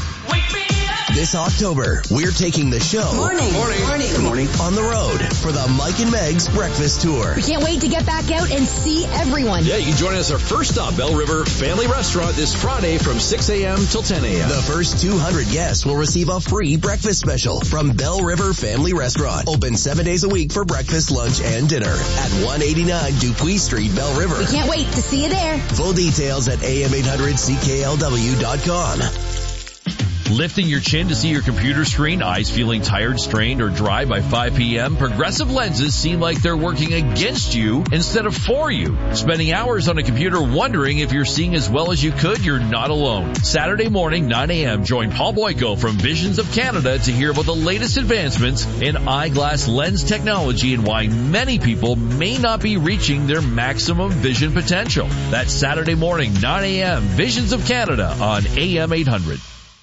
This October, we're taking the show Morning. Morning. Morning. Good morning. On the road for the Mike and Meg's Breakfast Tour. We can't wait to get back out and see everyone. Yeah, you can join us our first stop, Bell River Family Restaurant, this Friday from six a.m. till ten a.m. The first two hundred guests will receive a free breakfast special from Bell River Family Restaurant. Open seven days a week for breakfast, lunch, and dinner at one eighty-nine Dupuis Street, Bell River. We can't wait to see you there. Full details at A M eight hundred C K L W dot com. Lifting your chin to see your computer screen, eyes feeling tired, strained, or dry by five p.m., Progressive lenses seem like they're working against you instead of for you. Spending hours on a computer wondering if you're seeing as well as you could, you're not alone. Saturday morning, nine a.m., join Paul Boyko from Visions of Canada to hear about the latest advancements in eyeglass lens technology and why many people may not be reaching their maximum vision potential. That's Saturday morning, nine a.m., Visions of Canada on A M eight hundred.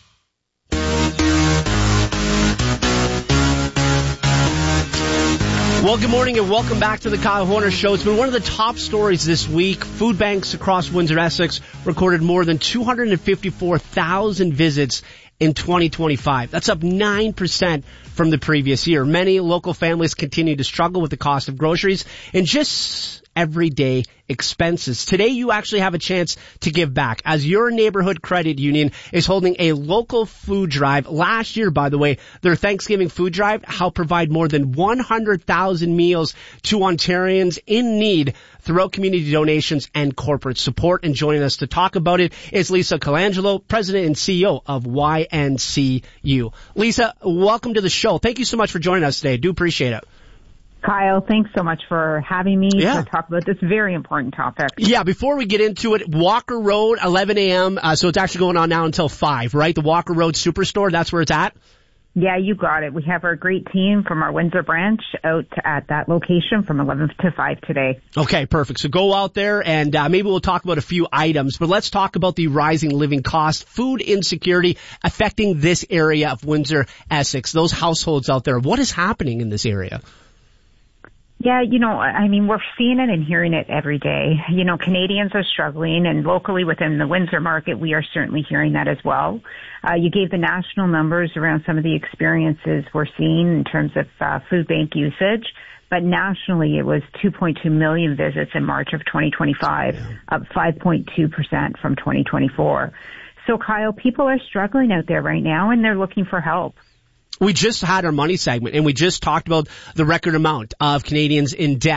Well, good morning and welcome back to the Kyle Horner Show. It's been one of the top stories this week. Food banks across Windsor-Essex recorded more than two hundred fifty-four thousand visits in twenty twenty-five. That's up nine percent from the previous year. Many local families continue to struggle with the cost of groceries and just everyday expenses. Today, you actually have a chance to give back as your neighborhood credit union is holding a local food drive. Last year, by the way, their Thanksgiving food drive helped provide more than one hundred thousand meals to Ontarians in need throughout community donations and corporate support. And joining us to talk about it is Lisa Colangelo, President and C E O of Y N C U. Lisa, welcome to the show. Thank you so much for joining us today. I do appreciate it. Kyle, thanks so much for having me yeah. to talk about this very important topic. Yeah, before we get into it, Walker Road, eleven a.m., uh, so it's actually going on now until five, right? The Walker Road Superstore, that's where it's at? Yeah, you got it. We have our great team from our Windsor branch out at that location from eleven to five today. Okay, perfect. So go out there and uh, maybe we'll talk about a few items, but let's talk about the rising living cost, food insecurity affecting this area of Windsor-Essex, those households out there. What is happening in this area? Yeah, you know, I mean, we're seeing it and hearing it every day. You know, Canadians are struggling, and locally within the Windsor market, we are certainly hearing that as well. Uh, you gave the national numbers around some of the experiences we're seeing in terms of uh, food bank usage, but nationally it was two point two million visits in March of twenty twenty-five, yeah. up five point two percent from twenty twenty-four. So, Kyle, people are struggling out there right now, and they're looking for help. We just had our money segment, and we just talked about the record amount of Canadians in debt.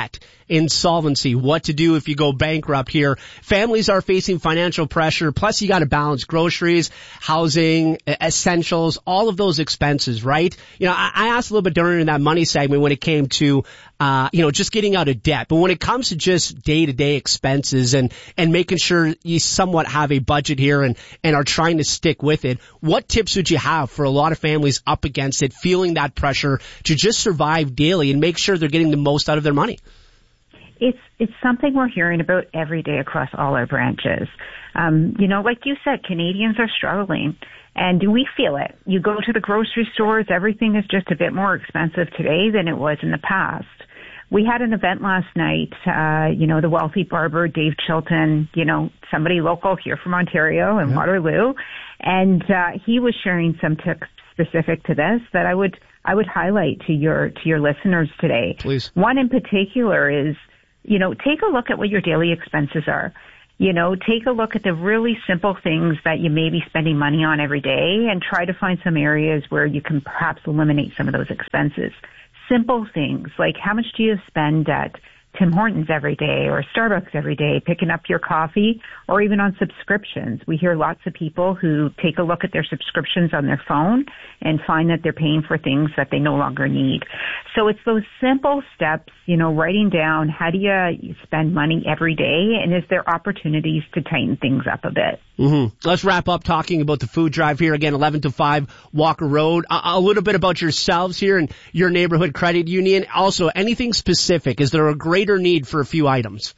insolvency, what to do if you go bankrupt here. Families are facing financial pressure, plus you got to balance groceries, housing, essentials, all of those expenses, right? You know, I, I asked a little bit during that money segment when it came to, uh, you know, just getting out of debt. But when it comes to just day-to-day expenses and, and making sure you somewhat have a budget here and, and are trying to stick with it, what tips would you have for a lot of families up against it, feeling that pressure to just survive daily and make sure they're getting the most out of their money? It's it's something we're hearing about every day across all our branches. Um, you know, like you said, Canadians are struggling, and we feel it. You go to the grocery stores, everything is just a bit more expensive today than it was in the past. We had an event last night, uh, you know, the wealthy barber, Dave Chilton, you know, somebody local here from Ontario and yeah. Waterloo, and uh, he was sharing some tips specific to this that I would I would highlight to your to your listeners today. Please. One in particular is, you know, take a look at what your daily expenses are. You know, take a look at the really simple things that you may be spending money on every day and try to find some areas where you can perhaps eliminate some of those expenses. Simple things like how much do you spend at Tim Hortons every day or Starbucks every day, picking up your coffee, or even on subscriptions. We hear lots of people who take a look at their subscriptions on their phone and find that they're paying for things that they no longer need. So it's those simple steps, you know, writing down how do you spend money every day, and is there opportunities to tighten things up a bit? Mm-hmm. Let's wrap up talking about the food drive here again, eleven to five Walker Road. A, a little bit about yourselves here and your neighborhood credit union. Also, anything specific? Is there a greater need for a few items?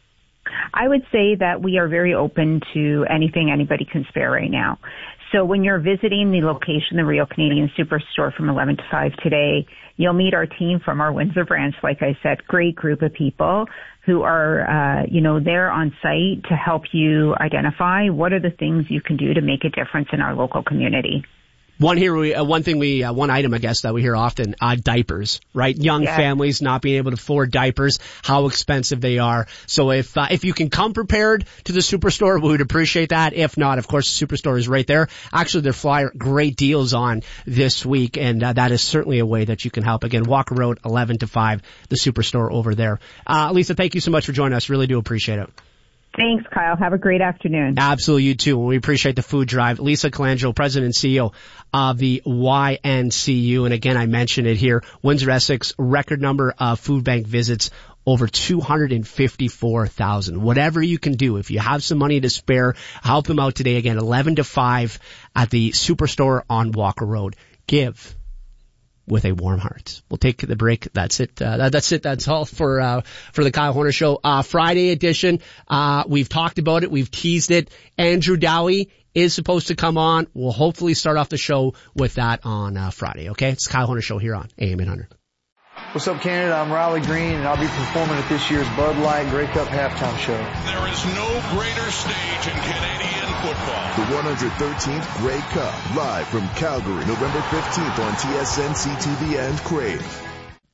I would say that we are very open to anything anybody can spare right now. So when you're visiting the location, the Real Canadian Superstore from eleven to five today, you'll meet our team from our Windsor branch. Like I said, great group of people who are, uh, you know, there on site to help you identify what are the things you can do to make a difference in our local community. One here, we, uh, one thing we, uh, one item I guess that we hear often, uh, diapers, right? Young yeah. families not being able to afford diapers, how expensive they are. So if, uh, if you can come prepared to the Superstore, we would appreciate that. If not, of course, the Superstore is right there. Actually, their flyer, great deals on this week, and uh, that is certainly a way that you can help. Again, Walker Road, eleven to five, the Superstore over there. Uh, Lisa, thank you so much for joining us. Really do appreciate it. Thanks, Kyle. Have a great afternoon. Absolutely, you too. We appreciate the food drive. Lisa Colangelo, President and C E O of the Y N C U. And again, I mentioned it here. Windsor Essex, record number of food bank visits, over two hundred fifty-four thousand. Whatever you can do, if you have some money to spare, help them out today. Again, eleven to five at the Superstore on Walker Road. Give with a warm heart. We'll take the break. That's it. Uh, that, that's it. That's all for, uh, for the Kyle Horner Show. Uh, Friday edition. Uh, we've talked about it. We've teased it. Andrew Dowie is supposed to come on. We'll hopefully start off the show with that on, uh, Friday. Okay. It's the Kyle Horner Show here on A M eight hundred. What's up, Canada? I'm Riley Green, and I'll be performing at this year's Bud Light Grey Cup halftime show. There is no greater stage in Canadian football. The one hundred thirteenth Grey Cup, live from Calgary, November fifteenth on T S N, C T V, and Crave.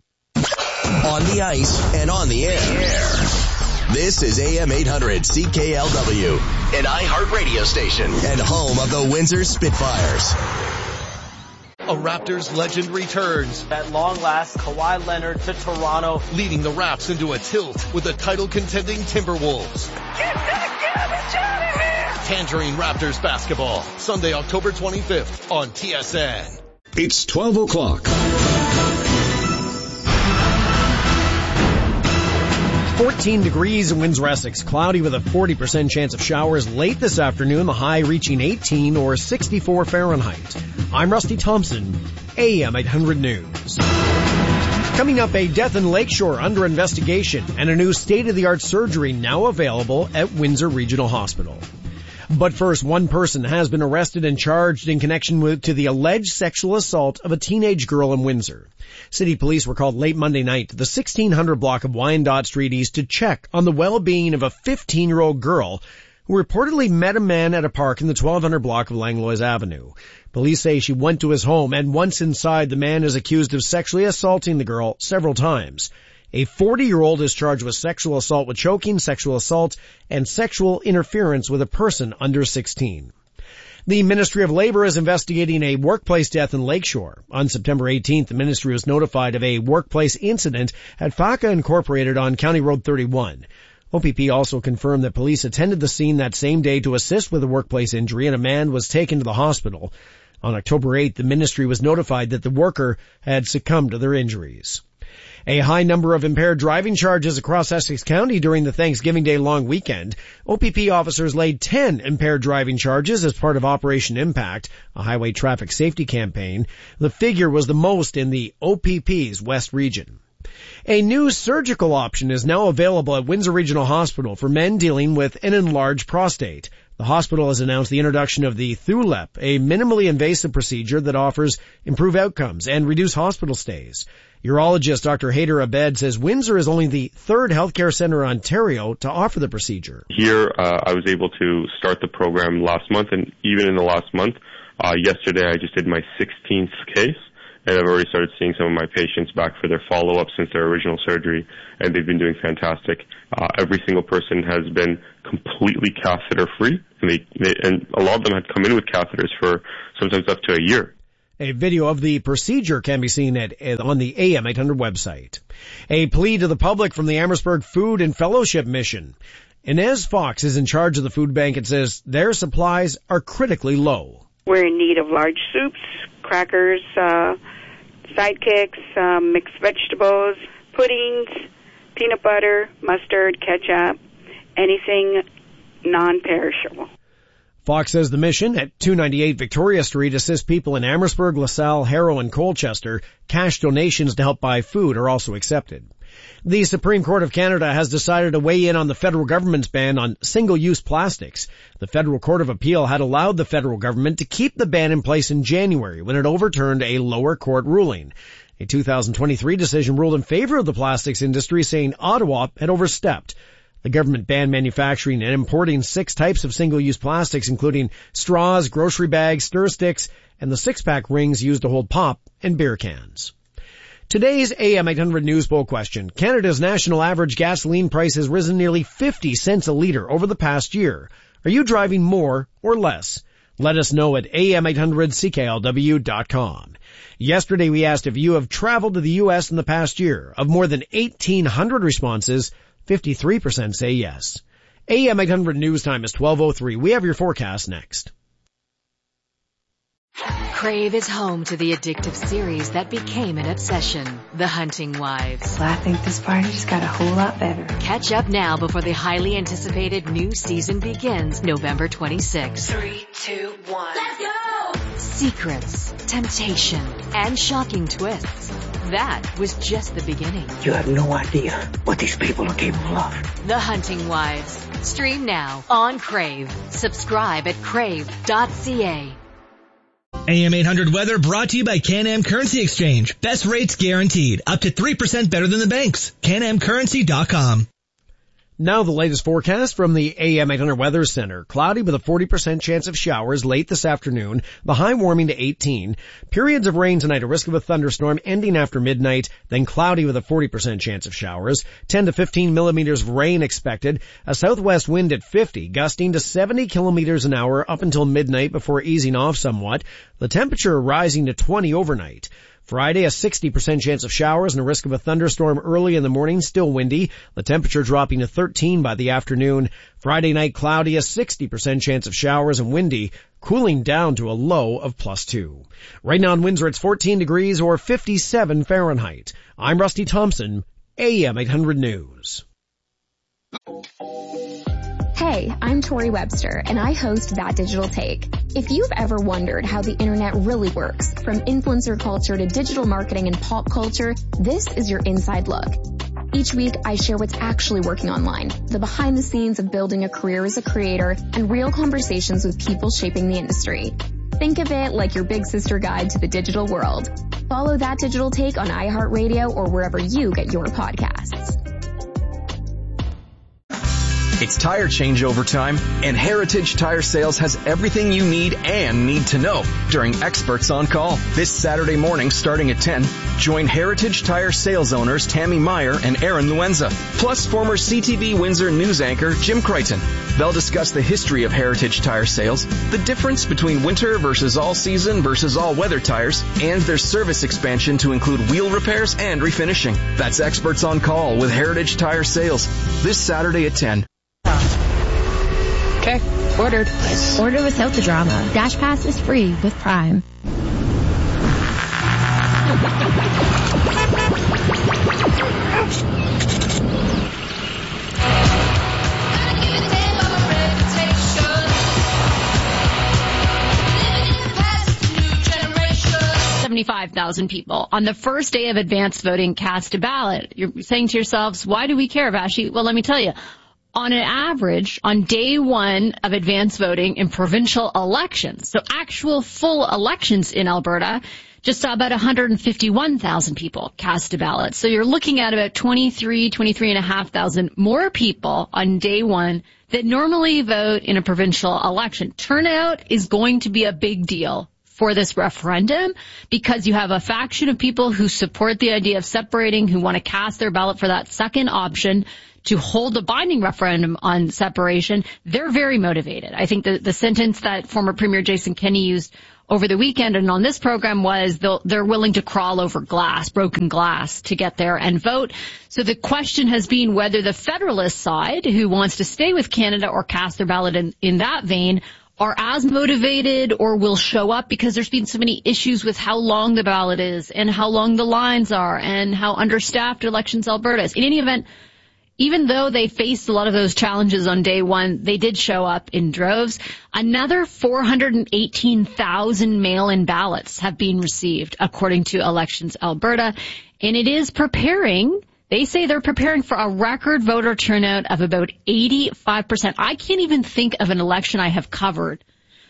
On the ice and on the air. This is A M eight hundred C K L W, an iHeart radio station and home of the Windsor Spitfires. A Raptors legend returns. At long last, Kawhi Leonard to Toronto, leading the Raps into a tilt with the title-contending Timberwolves. Get that garbage out of here! Tangerine Raptors basketball, Sunday, October twenty-fifth on T S N. It's twelve o'clock. fourteen degrees in Windsor, Essex. Cloudy with a forty percent chance of showers late this afternoon, the high reaching eighteen or sixty-four Fahrenheit. I'm Rusty Thompson, A M eight hundred News. Coming up, a death in Lakeshore under investigation and a new state-of-the-art surgery now available at Windsor Regional Hospital. But first, one person has been arrested and charged in connection with to the alleged sexual assault of a teenage girl in Windsor. City police were called late Monday night to the sixteen hundred block of Wyandotte Street East to check on the well-being of a fifteen-year-old girl who reportedly met a man at a park in the twelve hundred block of Langlois Avenue. Police say she went to his home, and once inside, the man is accused of sexually assaulting the girl several times. A forty-year-old is charged with sexual assault with choking, sexual assault, and sexual interference with a person under sixteen. The Ministry of Labor is investigating a workplace death in Lakeshore. On September eighteenth, the ministry was notified of a workplace incident at F A C A Incorporated on County Road thirty-one. O P P also confirmed that police attended the scene that same day to assist with a workplace injury, and a man was taken to the hospital. On October eighth, the ministry was notified that the worker had succumbed to their injuries. A high number of impaired driving charges across Essex County during the Thanksgiving Day long weekend. O P P officers laid ten impaired driving charges as part of Operation Impact, a highway traffic safety campaign. The figure was the most in the O P P's West region. A new surgical option is now available at Windsor Regional Hospital for men dealing with an enlarged prostate. The hospital has announced the introduction of the Thulep, a minimally invasive procedure that offers improved outcomes and reduced hospital stays. Urologist Doctor Haider Abed says Windsor is only the third healthcare center in Ontario to offer the procedure. Here, uh, I was able to start the program last month, and even in the last month, uh, yesterday I just did my sixteenth case, and I've already started seeing some of my patients back for their follow-up since their original surgery, and they've been doing fantastic. Uh, every single person has been completely catheter-free, and, they, they, and a lot of them had come in with catheters for sometimes up to a year. A video of the procedure can be seen at, on the A M eight hundred website. A plea to the public from the Amherstburg Food and Fellowship Mission. Inez Fox is in charge of the food bank and says their supplies are critically low. We're in need of large soups, crackers, uh, sidekicks, um, mixed vegetables, puddings, peanut butter, mustard, ketchup, anything non-perishable. Fox says the mission at two ninety-eight Victoria Street assists people in Amherstburg, LaSalle, Harrow, and Colchester. Cash donations to help buy food are also accepted. The Supreme Court of Canada has decided to weigh in on the federal government's ban on single-use plastics. The Federal Court of Appeal had allowed the federal government to keep the ban in place in January when it overturned a lower court ruling. A two thousand twenty-three decision ruled in favor of the plastics industry, saying Ottawa had overstepped. The government banned manufacturing and importing six types of single-use plastics, including straws, grocery bags, stir sticks, and the six-pack rings used to hold pop and beer cans. Today's A M eight hundred News Poll question. Canada's national average gasoline price has risen nearly fifty cents a litre over the past year. Are you driving more or less? Let us know at A M eight hundred C K L W dot com. Yesterday we asked if you have traveled to the U S in the past year. Of more than eighteen hundred responses, fifty-three percent say yes. A M eight hundred News Time is twelve oh three. We have your forecast next. Crave is home to the addictive series that became an obsession, The Hunting Wives. Well, I think this party just got a whole lot better. Catch up now before the highly anticipated new season begins November twenty-sixth. Three, two, one. Let's go! Secrets, temptation, and shocking twists. That was just the beginning. You have no idea what these people are capable of. The Hunting Wives. Stream now on Crave. Subscribe at crave dot c a. A M eight hundred weather brought to you by Can-Am Currency Exchange. Best rates guaranteed. Up to three percent better than the banks. can am currency dot com. Now the latest forecast from the A M eight hundred Weather Center. Cloudy with a forty percent chance of showers late this afternoon. The high warming to eighteen. Periods of rain tonight, a risk of a thunderstorm ending after midnight. Then cloudy with a forty percent chance of showers. ten to fifteen millimeters of rain expected. A southwest wind at fifty, gusting to seventy kilometers an hour up until midnight before easing off somewhat. The temperature rising to twenty overnight. Friday, a sixty percent chance of showers and a risk of a thunderstorm early in the morning, still windy. The temperature dropping to thirteen by the afternoon. Friday night, cloudy, a sixty percent chance of showers and windy, cooling down to a low of plus two. Right now in Windsor, it's fourteen degrees or fifty-seven Fahrenheit. I'm Rusty Thompson, A M eight hundred News. Hey, I'm Tori Webster, and I host That Digital Take. If you've ever wondered how the internet really works, from influencer culture to digital marketing and pop culture, this is your inside look. Each week, I share what's actually working online, the behind the scenes of building a career as a creator, and real conversations with people shaping the industry. Think of it like your big sister guide to the digital world. Follow That Digital Take on iHeartRadio or wherever you get your podcasts. It's tire changeover time, and Heritage Tire Sales has everything you need and need to know during Experts on Call. This Saturday morning starting at ten, join Heritage Tire Sales owners Tammy Meyer and Aaron Luenza, plus former C T V Windsor news anchor Jim Crichton. They'll discuss the history of Heritage Tire Sales, the difference between winter versus all-season versus all-weather tires, and their service expansion to include wheel repairs and refinishing. That's Experts on Call with Heritage Tire Sales this Saturday at ten. Okay, ordered. Nice. Order without the drama. Dash Pass is free with Prime. seventy-five thousand people on the first day of advanced voting cast a ballot. You're saying to yourselves, why do we care, Vashi? Well, let me tell you. On an average, on day one of advanced voting in provincial elections, so actual full elections in Alberta, just saw about one hundred fifty-one thousand people cast a ballot. So you're looking at about twenty-three, twenty-three and a half thousand more people on day one that normally vote in a provincial election. Turnout is going to be a big deal for this referendum because you have a faction of people who support the idea of separating, who want to cast their ballot for that second option to hold a binding referendum on separation. They're very motivated. I think the, the sentence that former Premier Jason Kenney used over the weekend and on this program was they're willing to crawl over glass, broken glass, to get there and vote. So the question has been whether the Federalist side, who wants to stay with Canada or cast their ballot in, in that vein, are as motivated or will show up, because there's been so many issues with how long the ballot is and how long the lines are and how understaffed Elections Alberta is. In any event, even though they faced a lot of those challenges on day one, they did show up in droves. Another four hundred eighteen thousand mail-in ballots have been received, according to Elections Alberta. And it is preparing, they say they're preparing for a record voter turnout of about eighty-five percent. I can't even think of an election I have covered.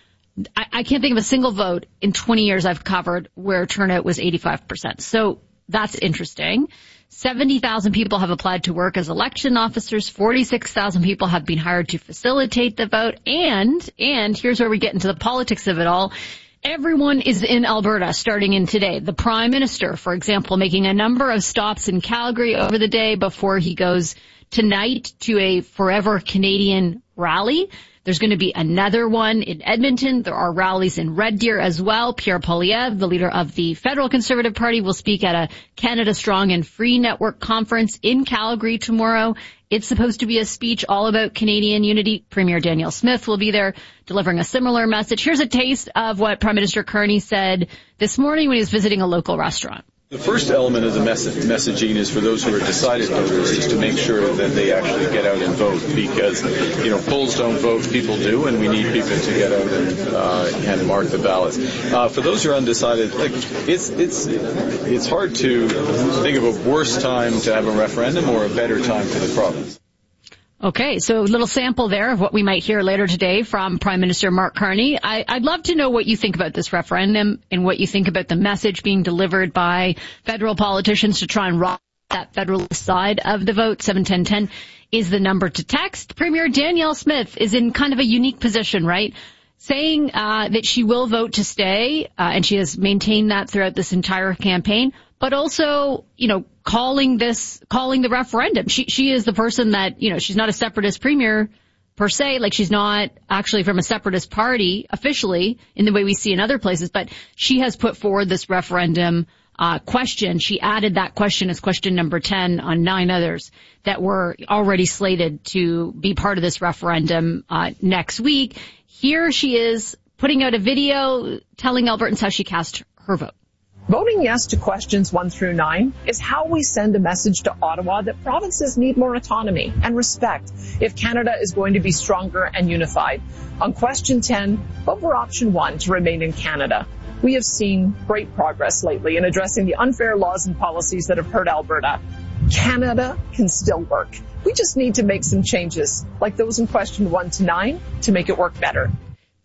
I, I can't think of a single vote in twenty years I've covered where turnout was eighty-five percent. So that's interesting. seventy thousand people have applied to work as election officers. forty-six thousand people have been hired to facilitate the vote. And, and here's where we get into the politics of it all. Everyone is in Alberta starting in today. The Prime Minister, for example, making a number of stops in Calgary over the day before he goes tonight to a Forever Canadian rally. There's going to be another one in Edmonton. There are rallies in Red Deer as well. Pierre Poilievre, the leader of the Federal Conservative Party, will speak at a Canada Strong and Free Network conference in Calgary tomorrow. It's supposed to be a speech all about Canadian unity. Premier Danielle Smith will be there delivering a similar message. Here's a taste of what Prime Minister Carney said this morning when he was visiting a local restaurant. The first element of the mess- messaging is for those who are decided voters is to make sure that they actually get out and vote, because, you know, polls don't vote, people do, and we need people to get out and, uh, and mark the ballots. Uh, for those who are undecided, like, it's, it's, it's hard to think of a worse time to have a referendum or a better time for the province. Okay, so a little sample there of what we might hear later today from Prime Minister Mark Carney. I, I'd love to know what you think about this referendum and what you think about the message being delivered by federal politicians to try and rock that federalist side of the vote. seven ten ten is the number to text. Premier Danielle Smith is in kind of a unique position, right? Saying uh, that she will vote to stay, uh, and she has maintained that throughout this entire campaign, but also, you know, calling this, calling the referendum. She, she is the person that, you know, she's not a separatist premier per se, like she's not actually from a separatist party officially in the way we see in other places, but she has put forward this referendum uh, question. She added that question as question number ten on nine others that were already slated to be part of this referendum uh, next week. Here she is putting out a video telling Albertans how she cast her vote. Voting yes to questions one through nine is how we send a message to Ottawa that provinces need more autonomy and respect if Canada is going to be stronger and unified. On question ten, vote for option one to remain in Canada. We have seen great progress lately in addressing the unfair laws and policies that have hurt Alberta. Canada can still work. We just need to make some changes, like those in question one to nine, to make it work better.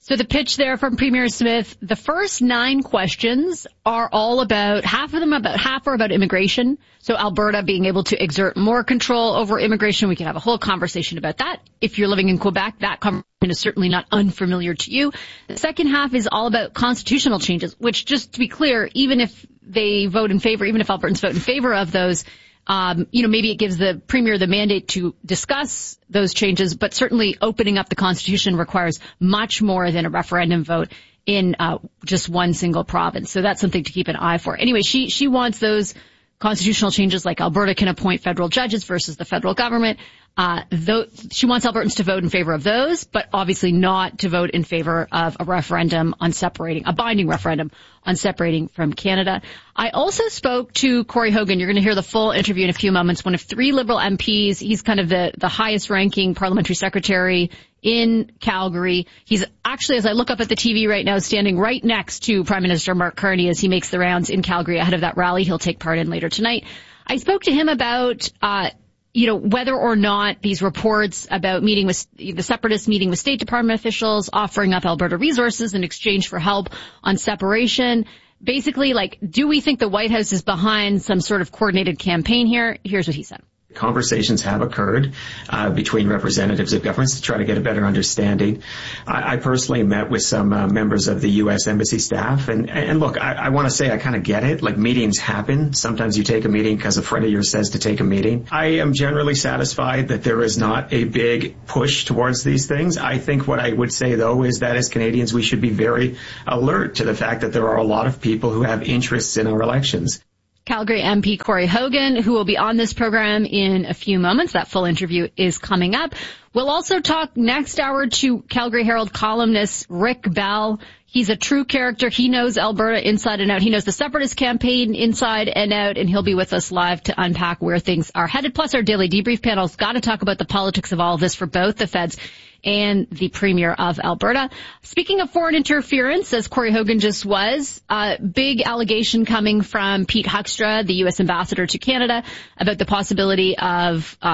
So the pitch there from Premier Smith, the first nine questions are all about, half of them about, half are about immigration. So Alberta being able to exert more control over immigration. We can have a whole conversation about that. If you're living in Quebec, that conversation is certainly not unfamiliar to you. The second half is all about constitutional changes, which, just to be clear, even if they vote in favor, even if Albertans vote in favor of those, Um, you know, maybe it gives the Premier the mandate to discuss those changes, but certainly opening up the Constitution requires much more than a referendum vote in uh, just one single province. So that's something to keep an eye for. Anyway, she she wants those constitutional changes, like Alberta can appoint federal judges versus the federal government. Uh, though she wants Albertans to vote in favor of those, but obviously not to vote in favor of a referendum on separating, a binding referendum on separating from Canada. I also spoke to Corey Hogan. You're going to hear the full interview in a few moments. One of three Liberal M Ps. He's kind of the, the highest ranking parliamentary secretary in Calgary. He's actually, as I look up at the T V right now, standing right next to Prime Minister Mark Carney as he makes the rounds in Calgary ahead of that rally he'll take part in later tonight. I spoke to him about, uh, you know, whether or not these reports about meeting with the separatists, meeting with State Department officials, offering up Alberta resources in exchange for help on separation. Basically, like, do we think the White House is behind some sort of coordinated campaign here? Here's what he said. Conversations have occurred uh, between representatives of governments to try to get a better understanding. I, I personally met with some uh, members of the U S Embassy staff, and, and look, I, I want to say I kind of get it. Like, meetings happen. Sometimes you take a meeting because a friend of yours says to take a meeting. I am generally satisfied that there is not a big push towards these things. I think what I would say, though, is that as Canadians, we should be very alert to the fact that there are a lot of people who have interests in our elections. Calgary M P Corey Hogan, who will be on this program in a few moments. That full interview is coming up. We'll also talk next hour to Calgary Herald columnist Rick Bell. He's a true character. He knows Alberta inside and out. He knows the Separatist campaign inside and out, and he'll be with us live to unpack where things are headed. Plus, our daily debrief panel's got to talk about the politics of all of this for both the feds and the Premier of Alberta. Speaking of foreign interference, as Corey Hogan just was, uh, big allegation coming from Pete Huckstra, the U S ambassador to Canada, about the possibility of uh